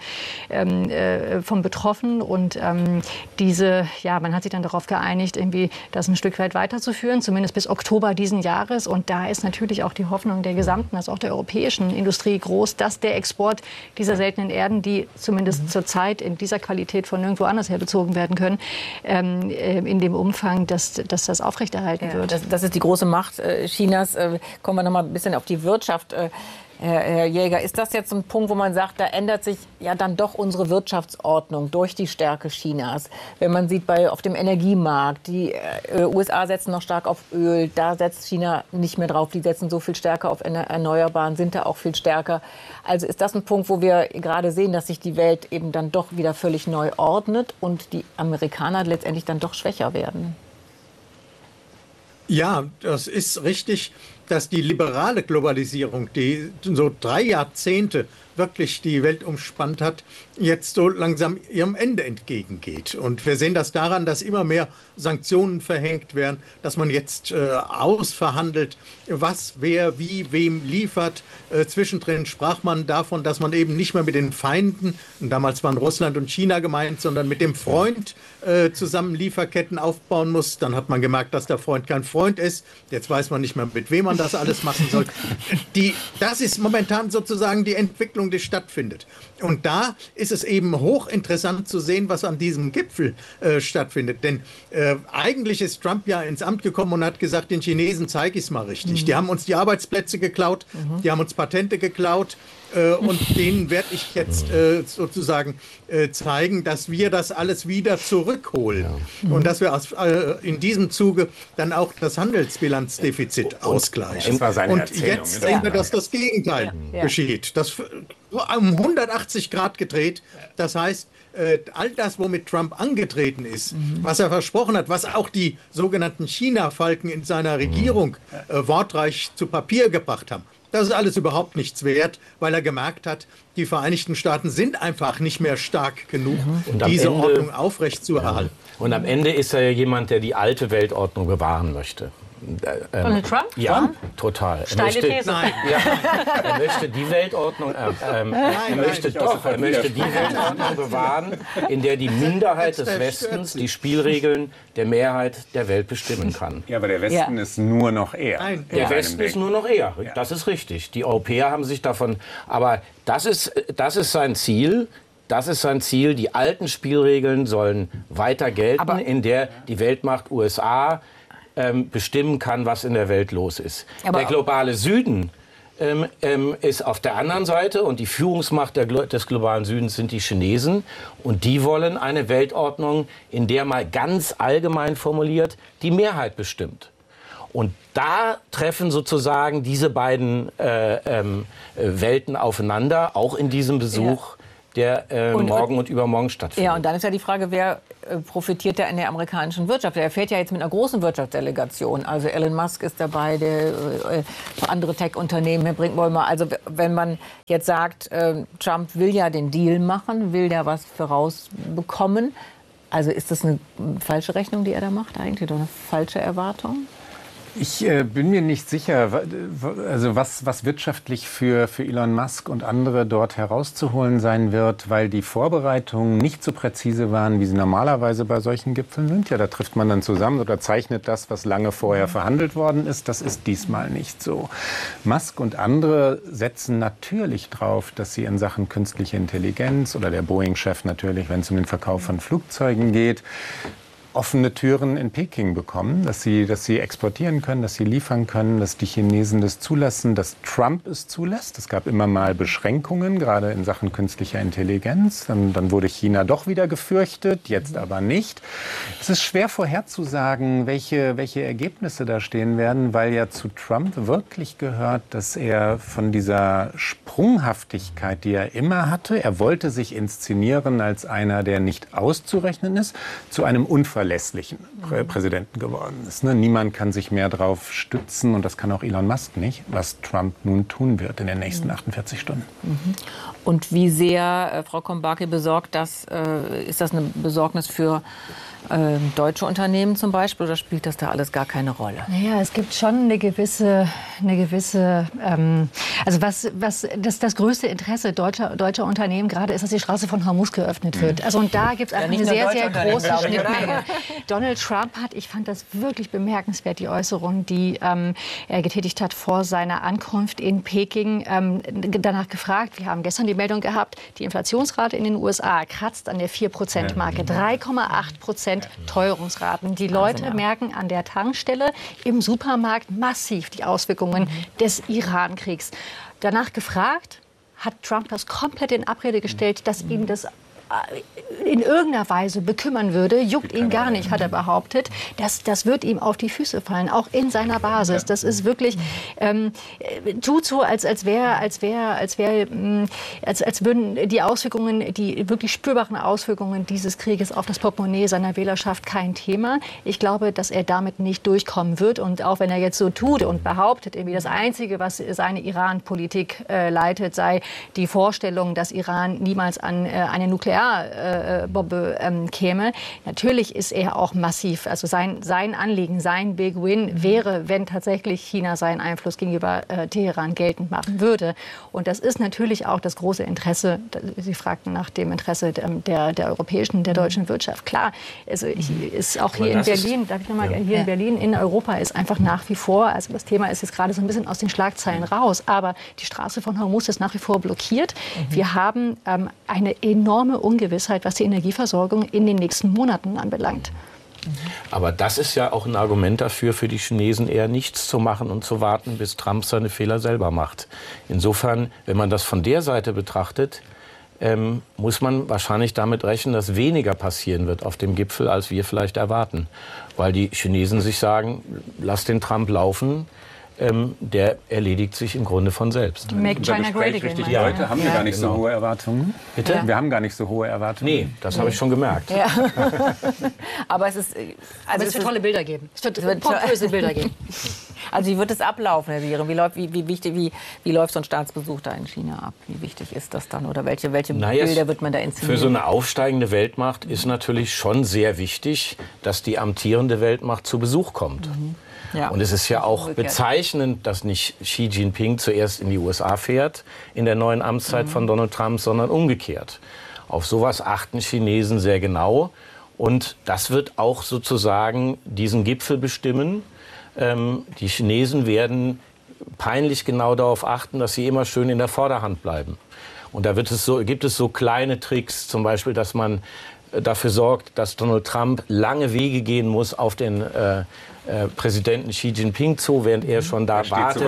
äh, von betroffen. Und ähm, diese, ja, man hat sich dann darauf geeinigt, irgendwie das ein Stück weit weiterzuführen, zumindest bis Oktober diesen Jahres. Und da ist natürlich auch die Hoffnung der gesamten, also auch der europäischen Industrie groß, dass der Export dieser seltenen Erden, die zumindest mhm. zurzeit in dieser Qualität von nirgendwo anders her bezogen werden können, ähm, in dem Umfang, dass, dass das aufrechterhalten Ja, wird. das, das ist die große Macht äh, Chinas. Äh, kommen wir noch mal ein bisschen auf die Wirtschaft. Äh, Herr, Herr Jäger, ist das jetzt ein Punkt, wo man sagt, da ändert sich ja dann doch unsere Wirtschaftsordnung durch die Stärke Chinas? Wenn man sieht, bei, auf dem Energiemarkt, die äh, U S A setzen noch stark auf Öl, da setzt China nicht mehr drauf. Die setzen so viel stärker auf Erneuerbaren, sind da auch viel stärker. Also ist das ein Punkt, wo wir gerade sehen, dass sich die Welt eben dann doch wieder völlig neu ordnet und die Amerikaner letztendlich dann doch schwächer werden? Ja, das ist richtig, dass die liberale Globalisierung, die so drei Jahrzehnte wirklich die Welt umspannt hat, jetzt so langsam ihrem Ende entgegengeht. Und wir sehen das daran, dass immer mehr Sanktionen verhängt werden, dass man jetzt äh, ausverhandelt, was, wer, wie, wem liefert. Äh, zwischendrin sprach man davon, dass man eben nicht mehr mit den Feinden, und damals waren Russland und China gemeint, sondern mit dem Freund äh, zusammen Lieferketten aufbauen muss. Dann hat man gemerkt, dass der Freund kein Freund ist. Jetzt weiß man nicht mehr, mit wem man das alles machen soll. Die, das ist momentan sozusagen die Entwicklung, die stattfindet. Und da ist es eben hochinteressant zu sehen, was an diesem Gipfel äh, stattfindet. Denn äh, eigentlich ist Trump ja ins Amt gekommen und hat gesagt, den Chinesen zeige ich es mal richtig. Mhm. Die haben uns die Arbeitsplätze geklaut, mhm. die haben uns Patente geklaut. Äh, und denen werde ich jetzt äh, sozusagen äh, zeigen, dass wir das alles wieder zurückholen. Ja. Mhm. Und dass wir aus, äh, in diesem Zuge dann auch das Handelsbilanzdefizit und, ausgleichen. Das war seine und Erzählung, jetzt sehen wir, dass das Gegenteil ja. geschieht. Das um hundertachtzig Grad gedreht. Das heißt, äh, all das, womit Trump angetreten ist, mhm. was er versprochen hat, was auch die sogenannten China-Falken in seiner Regierung äh, wortreich zu Papier gebracht haben, das ist alles überhaupt nichts wert, weil er gemerkt hat, die Vereinigten Staaten sind einfach nicht mehr stark genug, mhm. diese Ende, Ordnung aufrechtzuerhalten. Ja. Und am Ende ist er ja jemand, der die alte Weltordnung bewahren möchte. äh, Donald Trump? Ja, Trump? total. Steile möchte, These. Nein. Ja, er möchte die Weltordnung, äh, äh, nein, er möchte nein, doch, er möchte die Weltordnung bewahren, in der die Minderheit des Westens die Spielregeln der Mehrheit der Welt bestimmen kann. Ja, aber der Westen Ja. ist nur noch er. Nein. Der Westen ist nur noch er. Das ist richtig. Die Europäer haben sich davon. Aber das ist, das ist sein Ziel. Das ist sein Ziel. Die alten Spielregeln sollen weiter gelten, Aber in der die Weltmacht U S A ähm, bestimmen kann, was in der Welt los ist. Aber der globale Süden ähm, ähm, ist auf der anderen Seite und die Führungsmacht der, des globalen Südens sind die Chinesen. Und die wollen eine Weltordnung, in der mal ganz allgemein formuliert die Mehrheit bestimmt. Und da treffen sozusagen diese beiden äh, ähm, Welten aufeinander, auch in diesem Besuch, der äh, Und- morgen und übermorgen stattfindet. Ja, und dann ist ja die Frage, wer äh, profitiert da in der amerikanischen Wirtschaft? Er fährt ja jetzt mit einer großen Wirtschaftsdelegation. Also Elon Musk ist dabei, der, äh, andere Tech-Unternehmen, Herr Brinkbäumer. Also w- wenn man jetzt sagt, äh, Trump will ja den Deal machen, will da was vorausbekommen. Also ist das eine falsche Rechnung, die er da macht eigentlich? Oder eine falsche Erwartung? Ich äh, bin mir nicht sicher, wa- wa- also was, was wirtschaftlich für, für Elon Musk und andere dort herauszuholen sein wird, weil die Vorbereitungen nicht so präzise waren, wie sie normalerweise bei solchen Gipfeln sind. Ja, da trifft man dann zusammen oder zeichnet das, was lange vorher verhandelt worden ist. Das ist diesmal nicht so. Musk und andere setzen natürlich drauf, dass sie in Sachen künstliche Intelligenz oder der Boeing-Chef natürlich, wenn es um den Verkauf von Flugzeugen geht, offene Türen in Peking bekommen, dass sie, dass sie exportieren können, dass sie liefern können, dass die Chinesen das zulassen, dass Trump es zulässt. Es gab immer mal Beschränkungen, gerade in Sachen künstlicher Intelligenz. Dann, dann wurde China doch wieder gefürchtet, jetzt aber nicht. Es ist schwer vorherzusagen, welche, welche Ergebnisse da stehen werden, weil ja zu Trump wirklich gehört, dass er von dieser Sprunghaftigkeit, die er immer hatte, er wollte sich inszenieren als einer, der nicht auszurechnen ist, zu einem unverlässlichen Prä- Präsidenten geworden ist. Ne? Niemand kann sich mehr darauf stützen, und das kann auch Elon Musk nicht, was Trump nun tun wird in den nächsten achtundvierzig Stunden. Und wie sehr, äh, Frau Kombaki, besorgt das, äh, ist das eine Besorgnis für äh, deutsche Unternehmen zum Beispiel, oder spielt das da alles gar keine Rolle? Naja, es gibt schon eine gewisse, eine gewisse ähm, also was, was das, das größte Interesse deutscher, deutscher Unternehmen gerade ist, dass die Straße von Hormuz geöffnet wird. Also und da gibt es einfach nicht eine nur sehr, deutsche sehr Unternehmen, große glaube ich, oder? Schnittmenge. Donald Trump hat, ich fand das wirklich bemerkenswert, die Äußerung, die ähm, er getätigt hat vor seiner Ankunft in Peking, ähm, danach gefragt. Wir haben gestern die Meldung gehabt, die Inflationsrate in den U S A kratzt an der vier Prozent Marke, drei Komma acht Prozent Teuerungsraten. Die Leute ja. merken an der Tankstelle, im Supermarkt massiv die Auswirkungen des Iran-Kriegs. Danach gefragt, hat Trump das komplett in Abrede gestellt, dass ihm das in irgendeiner Weise bekümmern würde, juckt ihn gar nicht, hat er behauptet. Das, das wird ihm auf die Füße fallen, auch in seiner Basis. Das ist wirklich, ähm, tut so, als, als wäre, als wäre, als wäre, als, als würden die Auswirkungen, die wirklich spürbaren Auswirkungen dieses Krieges auf das Portemonnaie seiner Wählerschaft kein Thema. Ich glaube, dass er damit nicht durchkommen wird. Und auch wenn er jetzt so tut und behauptet, irgendwie das Einzige, was seine Iran-Politik äh, leitet, sei die Vorstellung, dass Iran niemals an äh, eine Nuklear Bombe ähm, käme. Natürlich ist er auch massiv, also sein, sein Anliegen, sein Big Win wäre, wenn tatsächlich China seinen Einfluss gegenüber äh, Teheran geltend machen würde. Und das ist natürlich auch das große Interesse, Sie fragten nach dem Interesse der, der europäischen, der deutschen Wirtschaft. Klar, also ich, ist auch hier in Berlin, darf ich noch mal, ja. hier in Berlin, in Europa ist einfach nach wie vor, also das Thema ist jetzt gerade so ein bisschen aus den Schlagzeilen raus, aber die Straße von Hormuz ist nach wie vor blockiert. Mhm. Wir haben ähm, eine enorme Ungewissheit, was die Energieversorgung in den nächsten Monaten anbelangt. Aber das ist ja auch ein Argument dafür, für die Chinesen eher nichts zu machen und zu warten, bis Trump seine Fehler selber macht. Insofern, wenn man das von der Seite betrachtet, ähm, muss man wahrscheinlich damit rechnen, dass weniger passieren wird auf dem Gipfel, als wir vielleicht erwarten. Weil die Chinesen sich sagen, lass den Trump laufen. Ähm, der erledigt sich im Grunde von selbst. Make China great again. Richtig, ja. Leute haben wir ja. gar nicht genau. so hohe Erwartungen. Bitte? Ja. Wir haben gar nicht so hohe Erwartungen. Nee, das habe ich schon gemerkt. Ja. Aber es ist, also Aber es wird tolle Bilder geben. Es wird, wird pompöse Bilder geben. Also wie wird es ablaufen, Herr Viren? Wie, läuft, wie, wie, wichtig, wie, wie läuft so ein Staatsbesuch da in China ab? Wie wichtig ist das dann? Oder welche, welche naja, Bilder wird man da inszenieren? Für so eine aufsteigende Weltmacht ist natürlich schon sehr wichtig, dass die amtierende Weltmacht zu Besuch kommt. Mhm. Ja. Und es ist ja auch bezeichnend, dass nicht Xi Jinping zuerst in die U S A fährt in der neuen Amtszeit mhm. von Donald Trump, sondern umgekehrt. Auf sowas achten Chinesen sehr genau. Und das wird auch sozusagen diesen Gipfel bestimmen. Ähm, die Chinesen werden peinlich genau darauf achten, dass sie immer schön in der Vorderhand bleiben. Und da wird es so, gibt es so kleine Tricks, zum Beispiel, dass man dafür sorgt, dass Donald Trump lange Wege gehen muss auf den äh, äh, Präsidenten Xi Jinping zu, während er schon da wartet,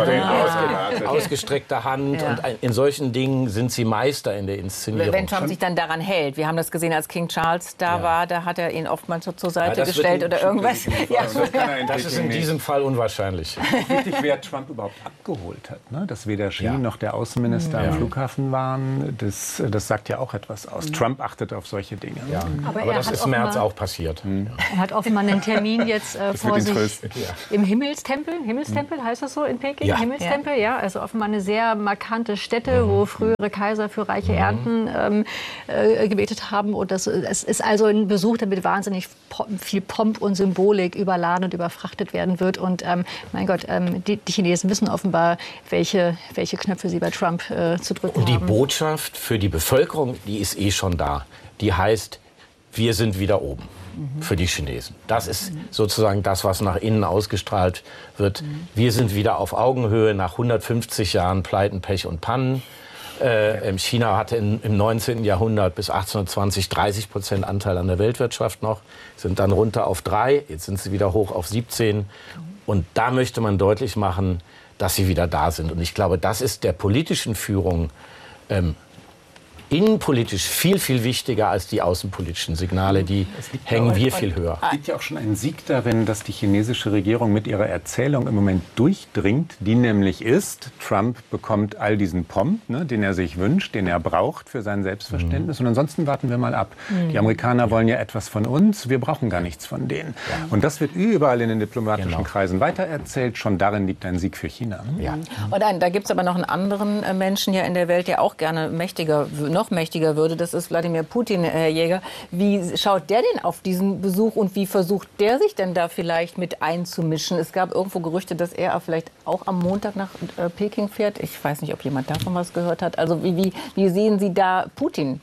mit ausgestreckter Hand. Ja. Und in solchen Dingen sind sie Meister in der Inszenierung. Wenn Trump sich dann daran hält. Wir haben das gesehen, als King Charles da ja. war, da hat er ihn oftmals so zur Seite ja, gestellt oder irgendwas. Ja. Das, das ist in diesem Fall unwahrscheinlich. Wichtig, wer Trump überhaupt abgeholt hat. Ne? Dass weder Xi ja. noch der Außenminister ja. am Flughafen waren, das, das sagt ja auch etwas aus. Mhm. Trump achtet auf solche Dinge. Ja. Aber, Aber das ist im März auch passiert. Mhm. Er hat offenbar einen Termin jetzt äh, vor sich ja. im Himmelstempel. Himmelstempel heißt das so in Peking? Ja. Himmelstempel, ja. ja. Also offenbar eine sehr markante Stätte, mhm. wo frühere Kaiser für reiche mhm. Ernten ähm, äh, gebetet haben. Und das, es ist also ein Besuch, der mit wahnsinnig viel Pomp und Symbolik überladen und überfrachtet werden wird. Und ähm, mein Gott, ähm, die, die Chinesen wissen offenbar, welche, welche Knöpfe sie bei Trump äh, zu drücken und die haben. Die Botschaft für die Bevölkerung, die ist eh schon da. Die heißt, wir sind wieder oben mhm. für die Chinesen. Das ist sozusagen das, was nach innen ausgestrahlt wird. Mhm. Wir sind wieder auf Augenhöhe nach hundertfünfzig Jahren Pleiten, Pech und Pannen. Äh, China hatte in, im neunzehnten Jahrhundert bis achtzehnhundertzwanzig dreißig Prozent Anteil an der Weltwirtschaft noch, sind dann runter auf drei, jetzt sind sie wieder hoch auf siebzehn. Und da möchte man deutlich machen, dass sie wieder da sind. Und ich glaube, das ist der politischen Führung ähm, innenpolitisch viel, viel wichtiger als die außenpolitischen Signale. Die hängen ja wir viel höher. Es liegt ja auch schon ein Sieg darin, dass die chinesische Regierung mit ihrer Erzählung im Moment durchdringt, die nämlich ist, Trump bekommt all diesen Pomp, ne, den er sich wünscht, den er braucht für sein Selbstverständnis. Mhm. Und ansonsten warten wir mal ab. Mhm. Die Amerikaner wollen ja etwas von uns, wir brauchen gar nichts von denen. Ja. Und das wird überall in den diplomatischen genau. Kreisen weitererzählt. Schon darin liegt ein Sieg für China. Ja. Und ein, da gibt es aber noch einen anderen Menschen ja in der Welt, der auch gerne mächtiger noch mächtiger würde, das ist Wladimir Putin, Herr Jäger. Wie schaut der denn auf diesen Besuch und wie versucht der sich denn da vielleicht mit einzumischen? Es gab irgendwo Gerüchte, dass er vielleicht auch am Montag nach äh, Peking fährt. Ich weiß nicht, ob jemand davon was gehört hat. Also wie, wie, wie sehen Sie da Putin?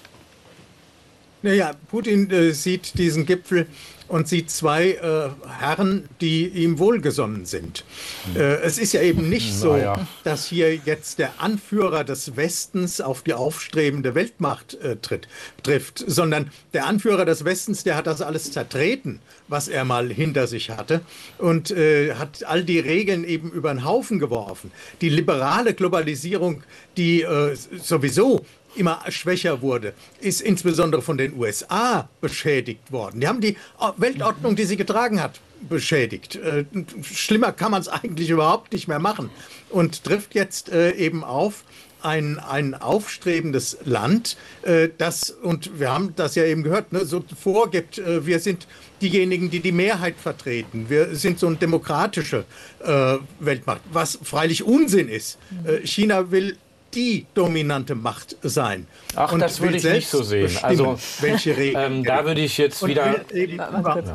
Naja, Putin äh, sieht diesen Gipfel und sieht zwei äh, Herren, die ihm wohlgesonnen sind. Äh, es ist ja eben nicht so, ja. dass hier jetzt der Anführer des Westens auf die aufstrebende Weltmacht äh, tritt, trifft, sondern der Anführer des Westens, der hat das alles zertreten, was er mal hinter sich hatte und äh, hat all die Regeln eben über den Haufen geworfen. Die liberale Globalisierung, die äh, sowieso immer schwächer wurde, ist insbesondere von den U S A beschädigt worden. Die haben die Weltordnung, die sie getragen hat, beschädigt. Äh, schlimmer kann man es eigentlich überhaupt nicht mehr machen. Und trifft jetzt äh, eben auf ein, ein aufstrebendes Land, äh, das, und wir haben das ja eben gehört, ne, so vorgibt, äh, wir sind diejenigen, die die Mehrheit vertreten. Wir sind so eine demokratische äh, Weltmacht, was freilich Unsinn ist. Äh, China will die dominante Macht sein. Ach, und das würde ich nicht so sehen. Also, welche Regeln. Ähm, da würde ich jetzt wieder... Ja.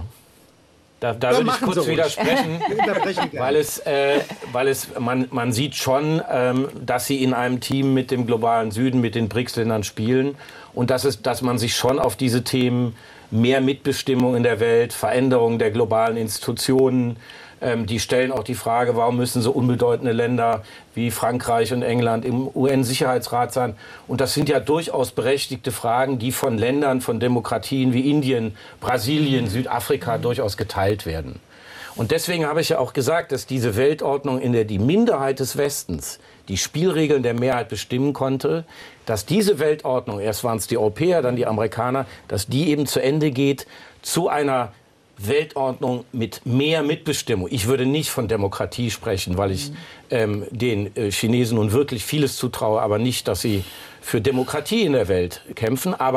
Da, da würde ich kurz widersprechen, weil es, äh, weil es man, man sieht schon, ähm, dass sie in einem Team mit dem globalen Süden, mit den B R I C S-Ländern spielen und dass, es, dass man sich schon auf diese Themen mehr Mitbestimmung in der Welt, Veränderung der globalen Institutionen, ähm, die stellen auch die Frage, warum müssen so unbedeutende Länder wie Frankreich und England im U N-Sicherheitsrat sein? Und das sind ja durchaus berechtigte Fragen, die von Ländern, von Demokratien wie Indien, Brasilien, Südafrika durchaus geteilt werden. Und deswegen habe ich ja auch gesagt, dass diese Weltordnung, in der die Minderheit des Westens die Spielregeln der Mehrheit bestimmen konnte, dass diese Weltordnung, erst waren es die Europäer, dann die Amerikaner, dass die eben zu Ende geht zu einer Weltordnung mit mehr Mitbestimmung. Ich würde nicht von Demokratie sprechen, weil ich ähm, den äh, Chinesen nun wirklich vieles zutraue, aber nicht, dass sie für Demokratie in der Welt kämpfen, aber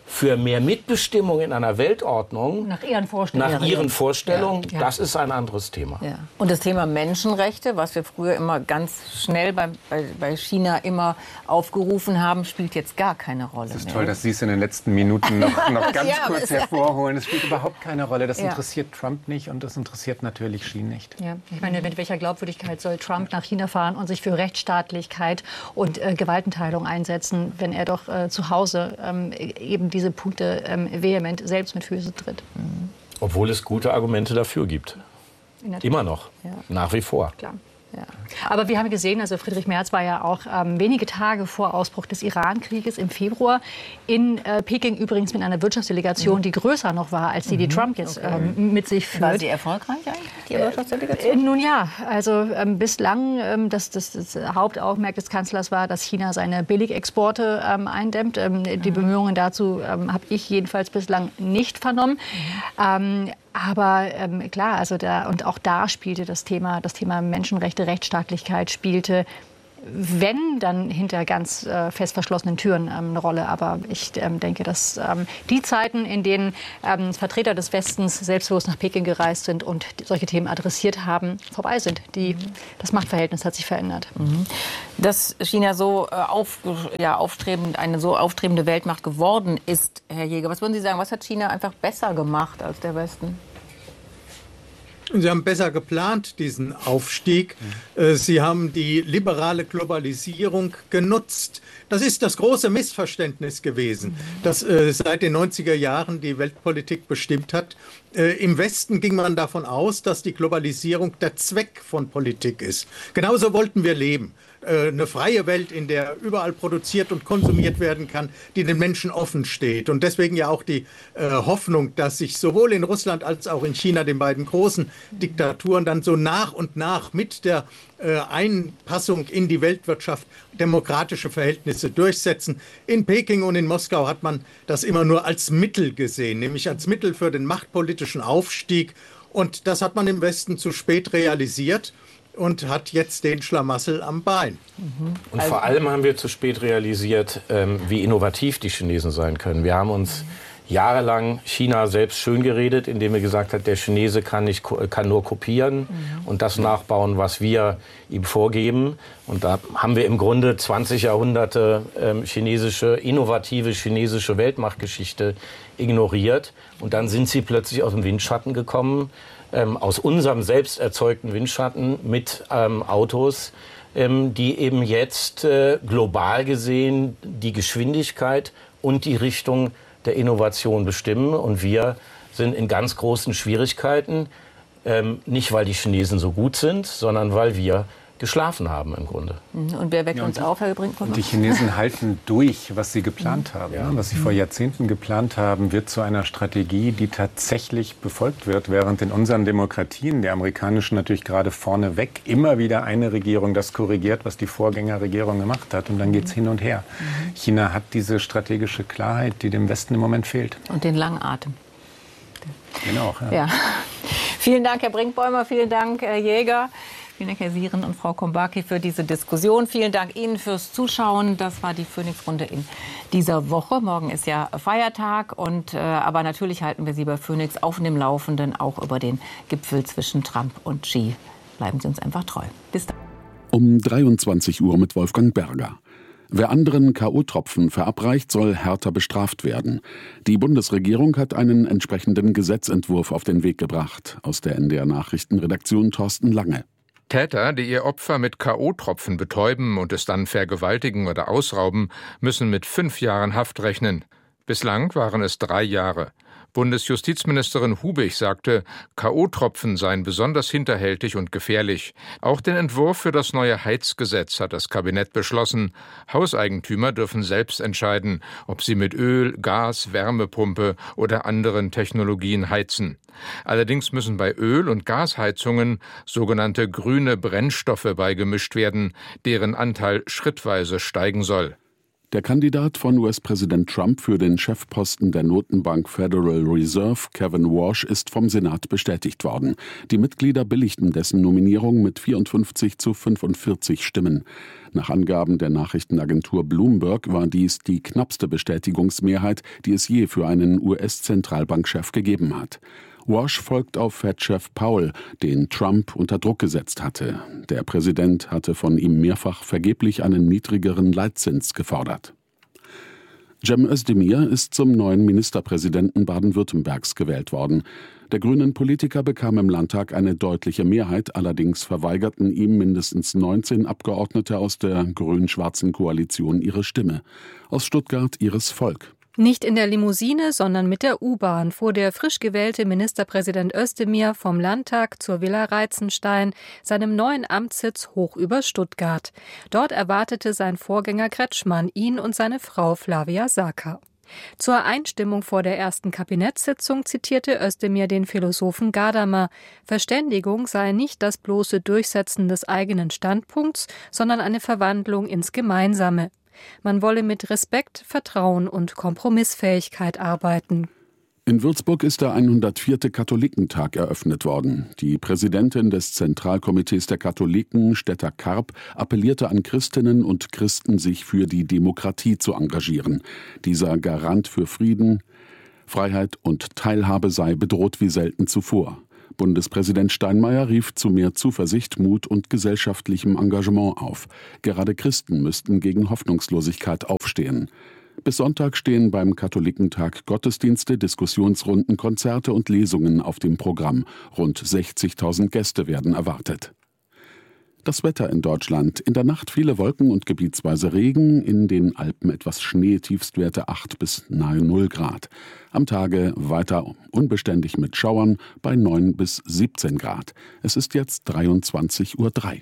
für mehr Mitbestimmung in einer Weltordnung, nach ihren Vorstellungen, nach ihren Vorstellungen ja, ja. das ist ein anderes Thema. Ja. Und das Thema Menschenrechte, was wir früher immer ganz schnell bei, bei, bei China immer aufgerufen haben, spielt jetzt gar keine Rolle. Es ist mehr. toll, dass Sie es in den letzten Minuten noch, noch ganz Ja, kurz es- hervorholen. Es spielt überhaupt keine Rolle. Das Ja. interessiert Trump nicht und das interessiert natürlich Xi nicht. Ja, ich meine, mit welcher Glaubwürdigkeit soll Trump nach China fahren und sich für Rechtsstaatlichkeit und äh, Gewaltenteilung einsetzen, wenn er doch äh, zu Hause ähm, eben diese Punkte ähm, vehement selbst mit Füßen tritt? Obwohl es gute Argumente dafür gibt. In der Tat. Immer noch. Ja. Nach wie vor. Klar. Ja. Aber wir haben gesehen, also Friedrich Merz war ja auch ähm, wenige Tage vor Ausbruch des Iran-Krieges im Februar in äh, Peking übrigens mit einer Wirtschaftsdelegation, mhm. die größer noch war, als die, die Trump jetzt okay. ähm, mit sich führt. War sie erfolgreich eigentlich, die Wirtschaftsdelegation? Äh, nun ja, also ähm, bislang ähm, das, das, das Hauptaugenmerk des Kanzlers war, dass China seine Billigexporte ähm, eindämmt. Ähm, mhm. Die Bemühungen dazu ähm, habe ich jedenfalls bislang nicht vernommen. Mhm. Ähm, Aber ähm, klar, also da, und auch da spielte das Thema, das Thema Menschenrechte, Rechtsstaatlichkeit spielte, wenn dann hinter ganz äh, fest verschlossenen Türen ähm, eine Rolle. Aber ich ähm, denke, dass ähm, die Zeiten, in denen ähm, Vertreter des Westens selbstlos nach Peking gereist sind und solche Themen adressiert haben, vorbei sind. Die, das Machtverhältnis hat sich verändert. Mhm. Dass China so äh, auf, ja, aufstrebend, eine so aufstrebende Weltmacht geworden ist, Herr Jäger, was würden Sie sagen, was hat China einfach besser gemacht als der Westen? Sie haben besser geplant, diesen Aufstieg. Sie haben die liberale Globalisierung genutzt. Das ist das große Missverständnis gewesen, das äh, seit den neunziger Jahren die Weltpolitik bestimmt hat. Äh, Im Westen ging man davon aus, dass die Globalisierung der Zweck von Politik ist. Genauso wollten wir leben. Äh, eine freie Welt, in der überall produziert und konsumiert werden kann, die den Menschen offen steht. Und deswegen ja auch die äh, Hoffnung, dass sich sowohl in Russland als auch in China, den beiden großen Diktaturen, dann so nach und nach mit der äh, Einpassung in die Weltwirtschaft demokratische Verhältnisse durchsetzen. In Peking und in Moskau hat man das immer nur als Mittel gesehen, nämlich als Mittel für den machtpolitischen Aufstieg. Und das hat man im Westen zu spät realisiert und hat jetzt den Schlamassel am Bein. Mhm. Und vor allem haben wir zu spät realisiert, ähm, wie innovativ die Chinesen sein können. Wir haben uns jahrelang China selbst schön geredet, indem wir gesagt haben, der Chinese kann, nicht, kann nur kopieren mhm. und das nachbauen, was wir ihm vorgeben. Und da haben wir im Grunde zwanzig Jahrhunderte ähm, chinesische, innovative chinesische Weltmachtgeschichte ignoriert. Und dann sind sie plötzlich aus dem Windschatten gekommen, ähm, aus unserem selbst erzeugten Windschatten mit ähm, Autos, ähm, die eben jetzt äh, global gesehen die Geschwindigkeit und die Richtung der Innovation bestimmen. Und wir sind in ganz großen Schwierigkeiten, ähm, nicht weil die Chinesen so gut sind, sondern weil wir geschlafen haben im Grunde. Und wer weckt Ja, und uns auf, Herr Brinkmann? Und die Chinesen halten durch, was sie geplant haben. Ja. Was sie vor Jahrzehnten geplant haben, wird zu einer Strategie, die tatsächlich befolgt wird, während in unseren Demokratien, der amerikanischen natürlich gerade vorneweg, immer wieder eine Regierung das korrigiert, was die Vorgängerregierung gemacht hat. Und dann geht es hin und her. Mhm. China hat diese strategische Klarheit, die dem Westen im Moment fehlt. Und den langen Atem. Genau. Ja. Ja. Vielen Dank, Herr Brinkbäumer. Vielen Dank, Herr Jäger. Vielen Dank, Herr Sieren und Frau Kombaki, für diese Diskussion. Vielen Dank Ihnen fürs Zuschauen. Das war die Phoenix-Runde in dieser Woche. Morgen ist ja Feiertag. Und, äh, aber natürlich halten wir Sie bei Phoenix auf dem Laufenden, auch über den Gipfel zwischen Trump und Xi. Bleiben Sie uns einfach treu. Bis dann. Um dreiundzwanzig Uhr mit Wolfgang Berger. Wer anderen K O-Tropfen verabreicht, soll härter bestraft werden. Die Bundesregierung hat einen entsprechenden Gesetzentwurf auf den Weg gebracht. Aus der N D R-Nachrichtenredaktion Thorsten Lange. Täter, die ihr Opfer mit K O-Tropfen betäuben und es dann vergewaltigen oder ausrauben, müssen mit fünf Jahren Haft rechnen. Bislang waren es drei Jahre. Bundesjustizministerin Hubig sagte, K O-Tropfen seien besonders hinterhältig und gefährlich. Auch den Entwurf für das neue Heizgesetz hat das Kabinett beschlossen. Hauseigentümer dürfen selbst entscheiden, ob sie mit Öl, Gas, Wärmepumpe oder anderen Technologien heizen. Allerdings müssen bei Öl- und Gasheizungen sogenannte grüne Brennstoffe beigemischt werden, deren Anteil schrittweise steigen soll. Der Kandidat von U S-Präsident Trump für den Chefposten der Notenbank Federal Reserve, Kevin Warsh, ist vom Senat bestätigt worden. Die Mitglieder billigten dessen Nominierung mit vierundfünfzig zu fünfundvierzig Stimmen. Nach Angaben der Nachrichtenagentur Bloomberg war dies die knappste Bestätigungsmehrheit, die es je für einen U S-Zentralbankchef gegeben hat. Warsh folgt auf Fed-Chef Powell, den Trump unter Druck gesetzt hatte. Der Präsident hatte von ihm mehrfach vergeblich einen niedrigeren Leitzins gefordert. Cem Özdemir ist zum neuen Ministerpräsidenten Baden-Württembergs gewählt worden. Der grünen Politiker bekam im Landtag eine deutliche Mehrheit, allerdings verweigerten ihm mindestens neunzehn Abgeordnete aus der grün-schwarzen Koalition ihre Stimme. Aus Stuttgart Iris Volk. Nicht in der Limousine, sondern mit der U-Bahn fuhr der frisch gewählte Ministerpräsident Özdemir vom Landtag zur Villa Reitzenstein, seinem neuen Amtssitz hoch über Stuttgart. Dort erwartete sein Vorgänger Kretschmann ihn und seine Frau Flavia Saker. Zur Einstimmung vor der ersten Kabinettssitzung zitierte Özdemir den Philosophen Gadamer. Verständigung sei nicht das bloße Durchsetzen des eigenen Standpunkts, sondern eine Verwandlung ins Gemeinsame. Man wolle mit Respekt, Vertrauen und Kompromissfähigkeit arbeiten. In Würzburg ist der hundertvierte Katholikentag eröffnet worden. Die Präsidentin des Zentralkomitees der Katholiken, Stetta Karp, appellierte an Christinnen und Christen, sich für die Demokratie zu engagieren. Dieser Garant für Frieden, Freiheit und Teilhabe sei bedroht wie selten zuvor. Bundespräsident Steinmeier rief zu mehr Zuversicht, Mut und gesellschaftlichem Engagement auf. Gerade Christen müssten gegen Hoffnungslosigkeit aufstehen. Bis Sonntag stehen beim Katholikentag Gottesdienste, Diskussionsrunden, Konzerte und Lesungen auf dem Programm. Rund sechzigtausend Gäste werden erwartet. Das Wetter in Deutschland. In der Nacht viele Wolken und gebietsweise Regen, in den Alpen etwas Schnee, Tiefstwerte acht bis nahe null Grad. Am Tage weiter unbeständig mit Schauern bei neun bis siebzehn Grad. Es ist jetzt dreiundzwanzig Uhr drei.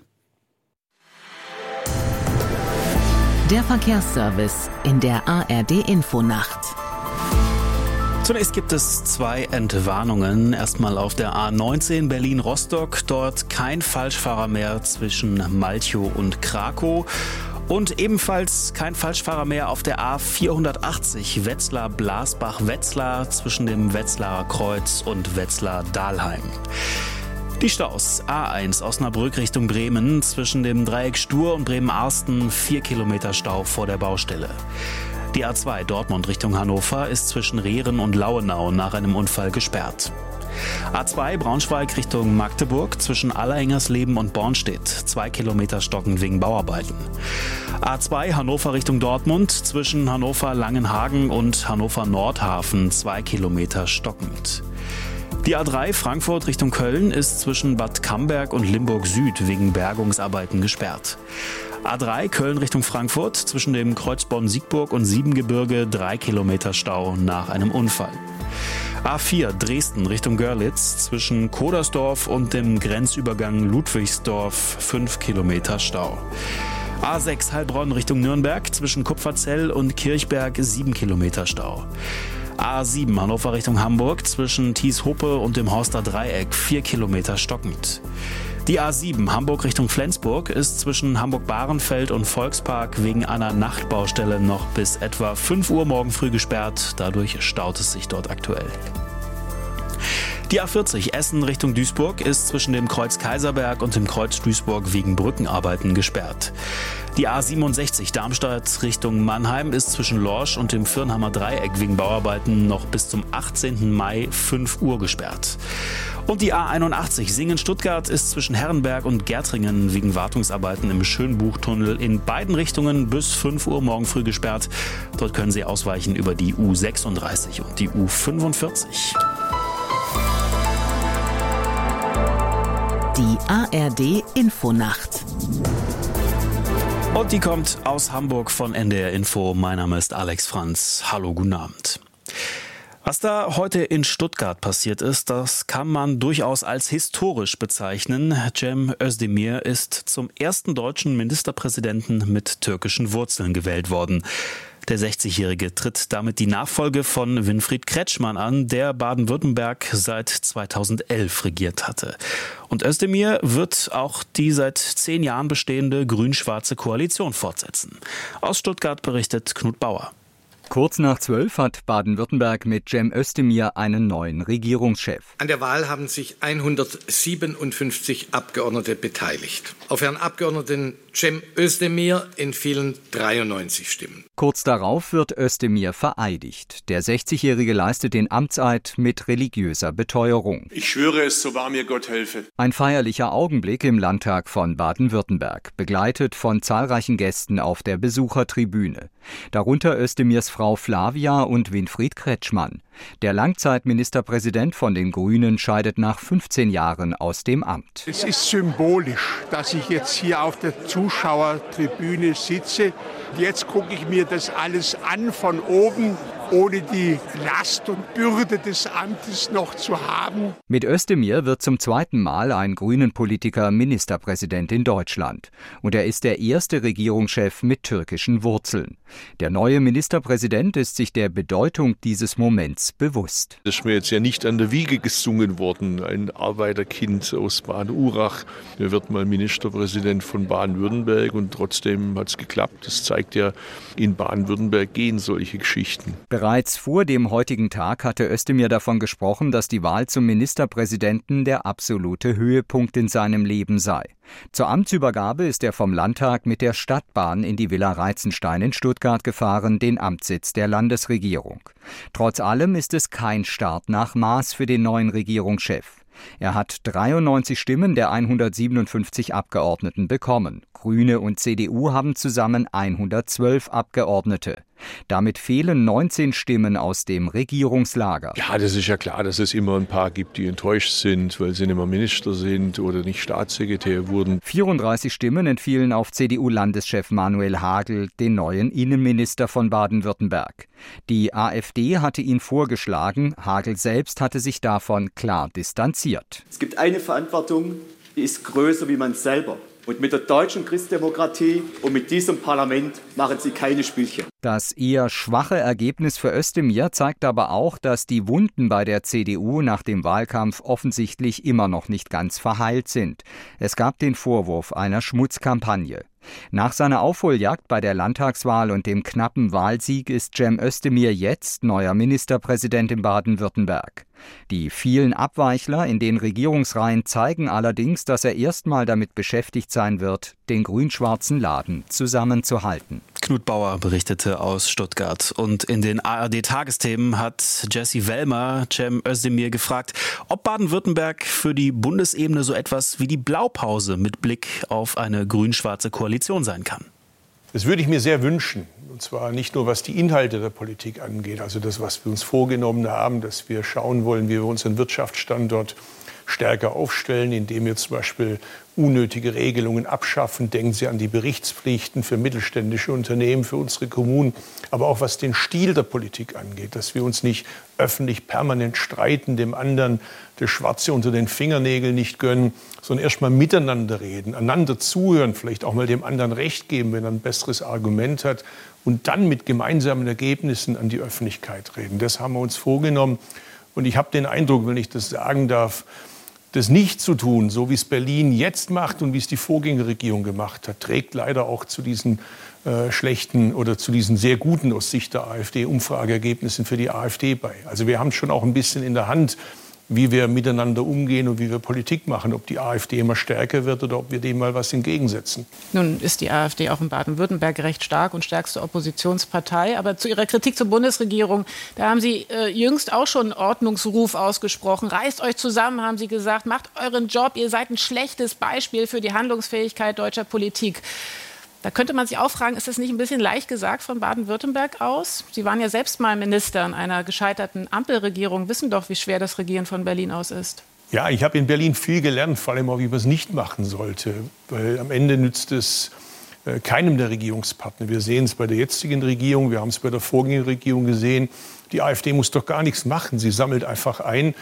Der Verkehrsservice in der A R D-Infonacht. Zunächst gibt es zwei Entwarnungen. Erstmal auf der A neunzehn Berlin-Rostock. Dort kein Falschfahrer mehr zwischen Malchow und Krakow. Und ebenfalls kein Falschfahrer mehr auf der A vierhundertachtzig Wetzlar-Blasbach-Wetzlar zwischen dem Wetzlarer Kreuz und Wetzlar-Dahlheim. Die Staus: A eins Osnabrück Richtung Bremen zwischen dem Dreieck Stur und Bremen-Arsten, vier Kilometer Stau vor der Baustelle. Die A zwei Dortmund Richtung Hannover ist zwischen Rehren und Lauenau nach einem Unfall gesperrt. A zwei Braunschweig Richtung Magdeburg zwischen Allerhengersleben und Bornstedt, zwei Kilometer stockend wegen Bauarbeiten. A zwei Hannover Richtung Dortmund zwischen Hannover-Langenhagen und Hannover-Nordhafen, zwei Kilometer stockend. Die A drei Frankfurt Richtung Köln ist zwischen Bad Camberg und Limburg Süd wegen Bergungsarbeiten gesperrt. A drei Köln Richtung Frankfurt zwischen dem Kreuz Bonn-Siegburg und Siebengebirge, drei Kilometer Stau nach einem Unfall. A vier Dresden Richtung Görlitz zwischen Kodersdorf und dem Grenzübergang Ludwigsdorf, fünf Kilometer Stau. A sechs Heilbronn Richtung Nürnberg zwischen Kupferzell und Kirchberg, sieben Kilometer Stau. A sieben Hannover Richtung Hamburg zwischen Thies-Hope und dem Horster Dreieck, vier Kilometer stockend. Die A sieben Hamburg Richtung Flensburg ist zwischen Hamburg-Bahrenfeld und Volkspark wegen einer Nachtbaustelle noch bis etwa fünf Uhr morgen früh gesperrt. Dadurch staut es sich dort aktuell. Die A vierzig Essen Richtung Duisburg ist zwischen dem Kreuz Kaiserberg und dem Kreuz Duisburg wegen Brückenarbeiten gesperrt. Die A siebenundsechzig Darmstadt Richtung Mannheim ist zwischen Lorsch und dem Firnhammer Dreieck wegen Bauarbeiten noch bis zum achtzehnten Mai fünf Uhr gesperrt. Und die A einundachtzig Singen-Stuttgart ist zwischen Herrenberg und Gärtringen wegen Wartungsarbeiten im Schönbuchtunnel in beiden Richtungen bis fünf Uhr morgen früh gesperrt. Dort können Sie ausweichen über die U sechsunddreißig und die U fünfundvierzig. Die A R D-Infonacht. Und die kommt aus Hamburg von N D R Info. Mein Name ist Alex Franz. Hallo, guten Abend. Was da heute in Stuttgart passiert ist, das kann man durchaus als historisch bezeichnen. Cem Özdemir ist zum ersten deutschen Ministerpräsidenten mit türkischen Wurzeln gewählt worden. Der sechzigjährige tritt damit die Nachfolge von Winfried Kretschmann an, der Baden-Württemberg seit zweitausendelf regiert hatte. Und Özdemir wird auch die seit zehn Jahren bestehende grün-schwarze Koalition fortsetzen. Aus Stuttgart berichtet Knut Bauer. Kurz nach zwölf hat Baden-Württemberg mit Cem Özdemir einen neuen Regierungschef. An der Wahl haben sich hundertsiebenundfünfzig Abgeordnete beteiligt. Auf Herrn Abgeordneten Cem Özdemir entfielen dreiundneunzig Stimmen. Kurz darauf wird Özdemir vereidigt. Der sechzigjährige leistet den Amtseid mit religiöser Beteuerung. Ich schwöre es, so wahr mir Gott helfe. Ein feierlicher Augenblick im Landtag von Baden-Württemberg, begleitet von zahlreichen Gästen auf der Besuchertribüne. Darunter Özdemirs Frau Flavia und Winfried Kretschmann. Der Langzeitministerpräsident von den Grünen scheidet nach fünfzehn Jahren aus dem Amt. Es ist symbolisch, dass ich jetzt hier auf der Zuschauertribüne sitze. Jetzt gucke ich mir das alles an von oben, ohne die Last und Bürde des Amtes noch zu haben. Mit Özdemir wird zum zweiten Mal ein Grünen-Politiker Ministerpräsident in Deutschland. Und er ist der erste Regierungschef mit türkischen Wurzeln. Der neue Ministerpräsident ist sich der Bedeutung dieses Moments bewusst. Das ist mir jetzt ja nicht an der Wiege gesungen worden. Ein Arbeiterkind aus Baden-Urach. Er wird mal Ministerpräsident von Baden-Württemberg und trotzdem hat es geklappt. Das zeigt ja, in Baden-Württemberg gehen solche Geschichten. Bereits vor dem heutigen Tag hatte Özdemir davon gesprochen, dass die Wahl zum Ministerpräsidenten der absolute Höhepunkt in seinem Leben sei. Zur Amtsübergabe ist er vom Landtag mit der Stadtbahn in die Villa Reizenstein in Stuttgart gefahren, den Amtssitz der Landesregierung. Trotz allem ist es kein Start nach Maß für den neuen Regierungschef. Er hat dreiundneunzig Stimmen der hundertsiebenundfünfzig Abgeordneten bekommen. Grüne und C D U haben zusammen hundertzwölf Abgeordnete. Damit fehlen neunzehn Stimmen aus dem Regierungslager. Ja, das ist ja klar, dass es immer ein paar gibt, die enttäuscht sind, weil sie nicht mehr Minister sind oder nicht Staatssekretär wurden. vierunddreißig Stimmen entfielen auf C D U-Landeschef Manuel Hagel, den neuen Innenminister von Baden-Württemberg. Die AfD hatte ihn vorgeschlagen, Hagel selbst hatte sich davon klar distanziert. Es gibt eine Verantwortung, die ist größer wie man selber. Und mit der deutschen Christdemokratie und mit diesem Parlament machen sie keine Spielchen. Das eher schwache Ergebnis für Özdemir zeigt aber auch, dass die Wunden bei der C D U nach dem Wahlkampf offensichtlich immer noch nicht ganz verheilt sind. Es gab den Vorwurf einer Schmutzkampagne. Nach seiner Aufholjagd bei der Landtagswahl und dem knappen Wahlsieg ist Cem Özdemir jetzt neuer Ministerpräsident in Baden-Württemberg. Die vielen Abweichler in den Regierungsreihen zeigen allerdings, dass er erstmal damit beschäftigt sein wird, den grün-schwarzen Laden zusammenzuhalten. Knut Bauer berichtete aus Stuttgart. Und in den A R D-Tagesthemen hat Jessie Wellmer Cem Özdemir gefragt, ob Baden-Württemberg für die Bundesebene so etwas wie die Blaupause mit Blick auf eine grün-schwarze Koalition sein kann. Das würde ich mir sehr wünschen. Und zwar nicht nur, was die Inhalte der Politik angeht, also das, was wir uns vorgenommen haben, dass wir schauen wollen, wie wir unseren Wirtschaftsstandort stärker aufstellen, indem wir zum Beispiel unnötige Regelungen abschaffen. Denken Sie an die Berichtspflichten für mittelständische Unternehmen, für unsere Kommunen, aber auch was den Stil der Politik angeht, dass wir uns nicht öffentlich permanent streiten, dem anderen das Schwarze unter den Fingernägeln nicht gönnen, sondern erst mal miteinander reden, einander zuhören, vielleicht auch mal dem anderen Recht geben, wenn er ein besseres Argument hat und dann mit gemeinsamen Ergebnissen an die Öffentlichkeit reden. Das haben wir uns vorgenommen und ich habe den Eindruck, wenn ich das sagen darf, das nicht zu tun, so wie es Berlin jetzt macht und wie es die Vorgängerregierung gemacht hat, trägt leider auch zu diesen äh, schlechten oder zu diesen sehr guten aus Sicht der AfD Umfrageergebnissen für die AfD bei. Also wir haben schon auch ein bisschen in der Hand, wie wir miteinander umgehen und wie wir Politik machen, ob die AfD immer stärker wird oder ob wir dem mal was entgegensetzen. Nun ist die AfD auch in Baden-Württemberg recht stark und stärkste Oppositionspartei. Aber zu Ihrer Kritik zur Bundesregierung, da haben Sie äh, jüngst auch schon einen Ordnungsruf ausgesprochen. Reißt euch zusammen, haben Sie gesagt, macht euren Job, ihr seid ein schlechtes Beispiel für die Handlungsfähigkeit deutscher Politik. Da könnte man sich auch fragen, ist das nicht ein bisschen leicht gesagt von Baden-Württemberg aus? Sie waren ja selbst mal Minister in einer gescheiterten Ampelregierung, wissen doch, wie schwer das Regieren von Berlin aus ist. Ja, ich habe in Berlin viel gelernt, vor allem auch, wie man es nicht machen sollte. Weil am Ende nützt es äh, keinem der Regierungspartner. Wir sehen es bei der jetzigen Regierung, wir haben es bei der Vorgängerregierung gesehen. Die AfD muss doch gar nichts machen. Sie sammelt einfach ein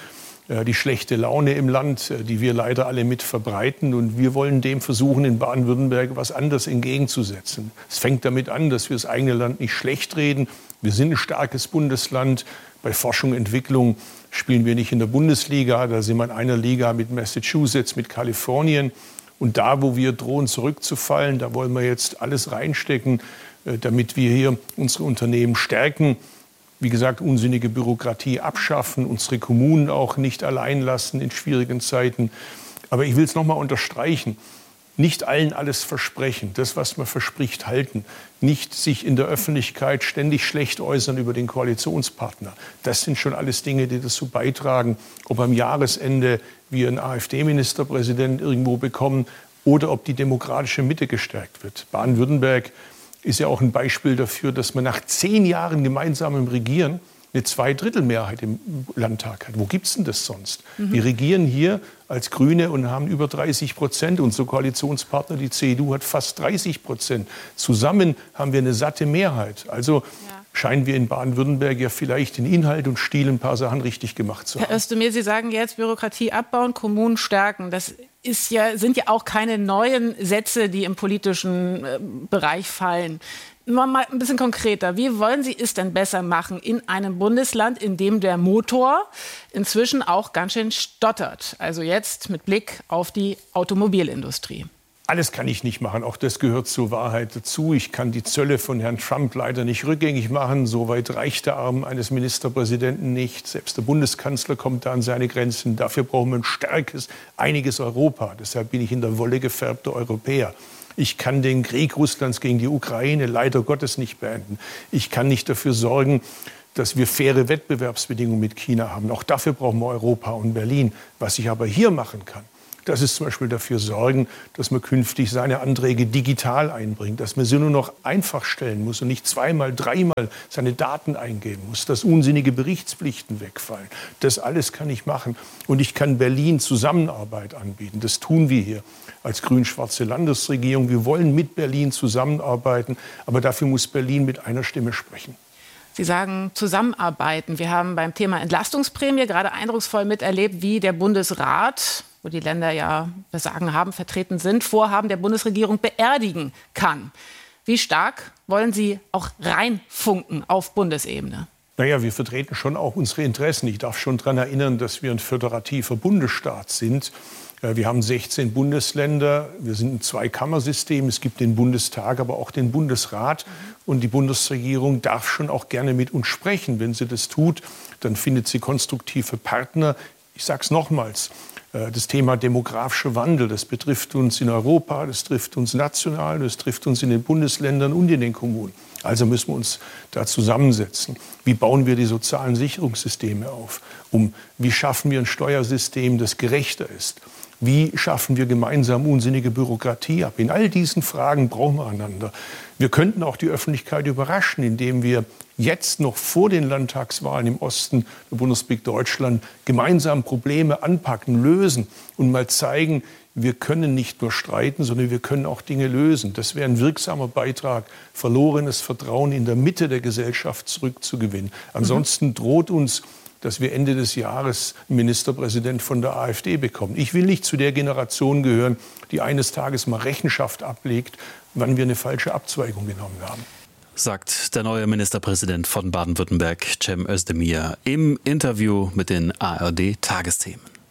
die schlechte Laune im Land, die wir leider alle mit verbreiten. Und wir wollen dem versuchen, in Baden-Württemberg was anderes entgegenzusetzen. Es fängt damit an, dass wir das eigene Land nicht schlecht reden. Wir sind ein starkes Bundesland. Bei Forschung und Entwicklung spielen wir nicht in der Bundesliga. Da sind wir in einer Liga mit Massachusetts, mit Kalifornien. Und da, wo wir drohen zurückzufallen, da wollen wir jetzt alles reinstecken, damit wir hier unsere Unternehmen stärken. Wie gesagt, unsinnige Bürokratie abschaffen, unsere Kommunen auch nicht allein lassen in schwierigen Zeiten. Aber ich will es noch mal unterstreichen. Nicht allen alles versprechen, das, was man verspricht, halten. Nicht sich in der Öffentlichkeit ständig schlecht äußern über den Koalitionspartner. Das sind schon alles Dinge, die dazu beitragen, ob am Jahresende wir einen AfD-Ministerpräsidenten irgendwo bekommen oder ob die demokratische Mitte gestärkt wird. Baden-Württemberg ist ja auch ein Beispiel dafür, dass man nach zehn Jahren gemeinsamem Regieren eine Zweidrittelmehrheit im Landtag hat. Wo gibt es denn das sonst? Mhm. Wir regieren hier als Grüne und haben über dreißig Prozent. Unser Koalitionspartner, die C D U, hat fast dreißig Prozent. Zusammen haben wir eine satte Mehrheit. Also ja. scheinen wir in Baden-Württemberg ja vielleicht in Inhalt und Stil ein paar Sachen richtig gemacht zu haben. Herr Özdemir, Sie sagen jetzt Bürokratie abbauen, Kommunen stärken. Das ist ja, sind ja auch keine neuen Sätze, die im politischen äh, Bereich fallen. Mal, mal ein bisschen konkreter. Wie wollen Sie es denn besser machen in einem Bundesland, in dem der Motor inzwischen auch ganz schön stottert? Also jetzt mit Blick auf die Automobilindustrie. Alles kann ich nicht machen. Auch das gehört zur Wahrheit dazu. Ich kann die Zölle von Herrn Trump leider nicht rückgängig machen. So weit reicht der Arm eines Ministerpräsidenten nicht. Selbst der Bundeskanzler kommt da an seine Grenzen. Dafür brauchen wir ein starkes, einiges Europa. Deshalb bin ich in der Wolle gefärbter Europäer. Ich kann den Krieg Russlands gegen die Ukraine leider Gottes nicht beenden. Ich kann nicht dafür sorgen, dass wir faire Wettbewerbsbedingungen mit China haben. Auch dafür brauchen wir Europa und Berlin. Was ich aber hier machen kann, das ist zum Beispiel dafür sorgen, dass man künftig seine Anträge digital einbringt, dass man sie nur noch einfach stellen muss und nicht zweimal, dreimal seine Daten eingeben muss, dass unsinnige Berichtspflichten wegfallen. Das alles kann ich machen. Und ich kann Berlin Zusammenarbeit anbieten. Das tun wir hier als grün-schwarze Landesregierung. Wir wollen mit Berlin zusammenarbeiten, aber dafür muss Berlin mit einer Stimme sprechen. Sie sagen zusammenarbeiten. Wir haben beim Thema Entlastungsprämie gerade eindrucksvoll miterlebt, wie der Bundesrat, wo die Länder ja Besagen haben, vertreten sind, Vorhaben der Bundesregierung beerdigen kann. Wie stark wollen Sie auch reinfunken auf Bundesebene? Naja, wir vertreten schon auch unsere Interessen. Ich darf schon daran erinnern, dass wir ein föderativer Bundesstaat sind. Wir haben sechzehn Bundesländer, wir sind ein Zweikammersystem, es gibt den Bundestag, aber auch den Bundesrat. Und die Bundesregierung darf schon auch gerne mit uns sprechen. Wenn sie das tut, dann findet sie konstruktive Partner. Ich sage es nochmals, das Thema demografischer Wandel, das betrifft uns in Europa, das trifft uns national, das trifft uns in den Bundesländern und in den Kommunen. Also müssen wir uns da zusammensetzen. Wie bauen wir die sozialen Sicherungssysteme auf? Um, wie schaffen wir ein Steuersystem, das gerechter ist? Wie schaffen wir gemeinsam unsinnige Bürokratie ab? In all diesen Fragen brauchen wir einander. Wir könnten auch die Öffentlichkeit überraschen, indem wir jetzt noch vor den Landtagswahlen im Osten der Bundesrepublik Deutschland gemeinsam Probleme anpacken, lösen und mal zeigen, wir können nicht nur streiten, sondern wir können auch Dinge lösen. Das wäre ein wirksamer Beitrag, verlorenes Vertrauen in der Mitte der Gesellschaft zurückzugewinnen. Ansonsten mhm. droht uns, dass wir Ende des Jahres einen Ministerpräsident von der AfD bekommen. Ich will nicht zu der Generation gehören, die eines Tages mal Rechenschaft ablegt, wann wir eine falsche Abzweigung genommen haben. Sagt der neue Ministerpräsident von Baden-Württemberg, Cem Özdemir, im Interview mit den A R D-Tagesthemen.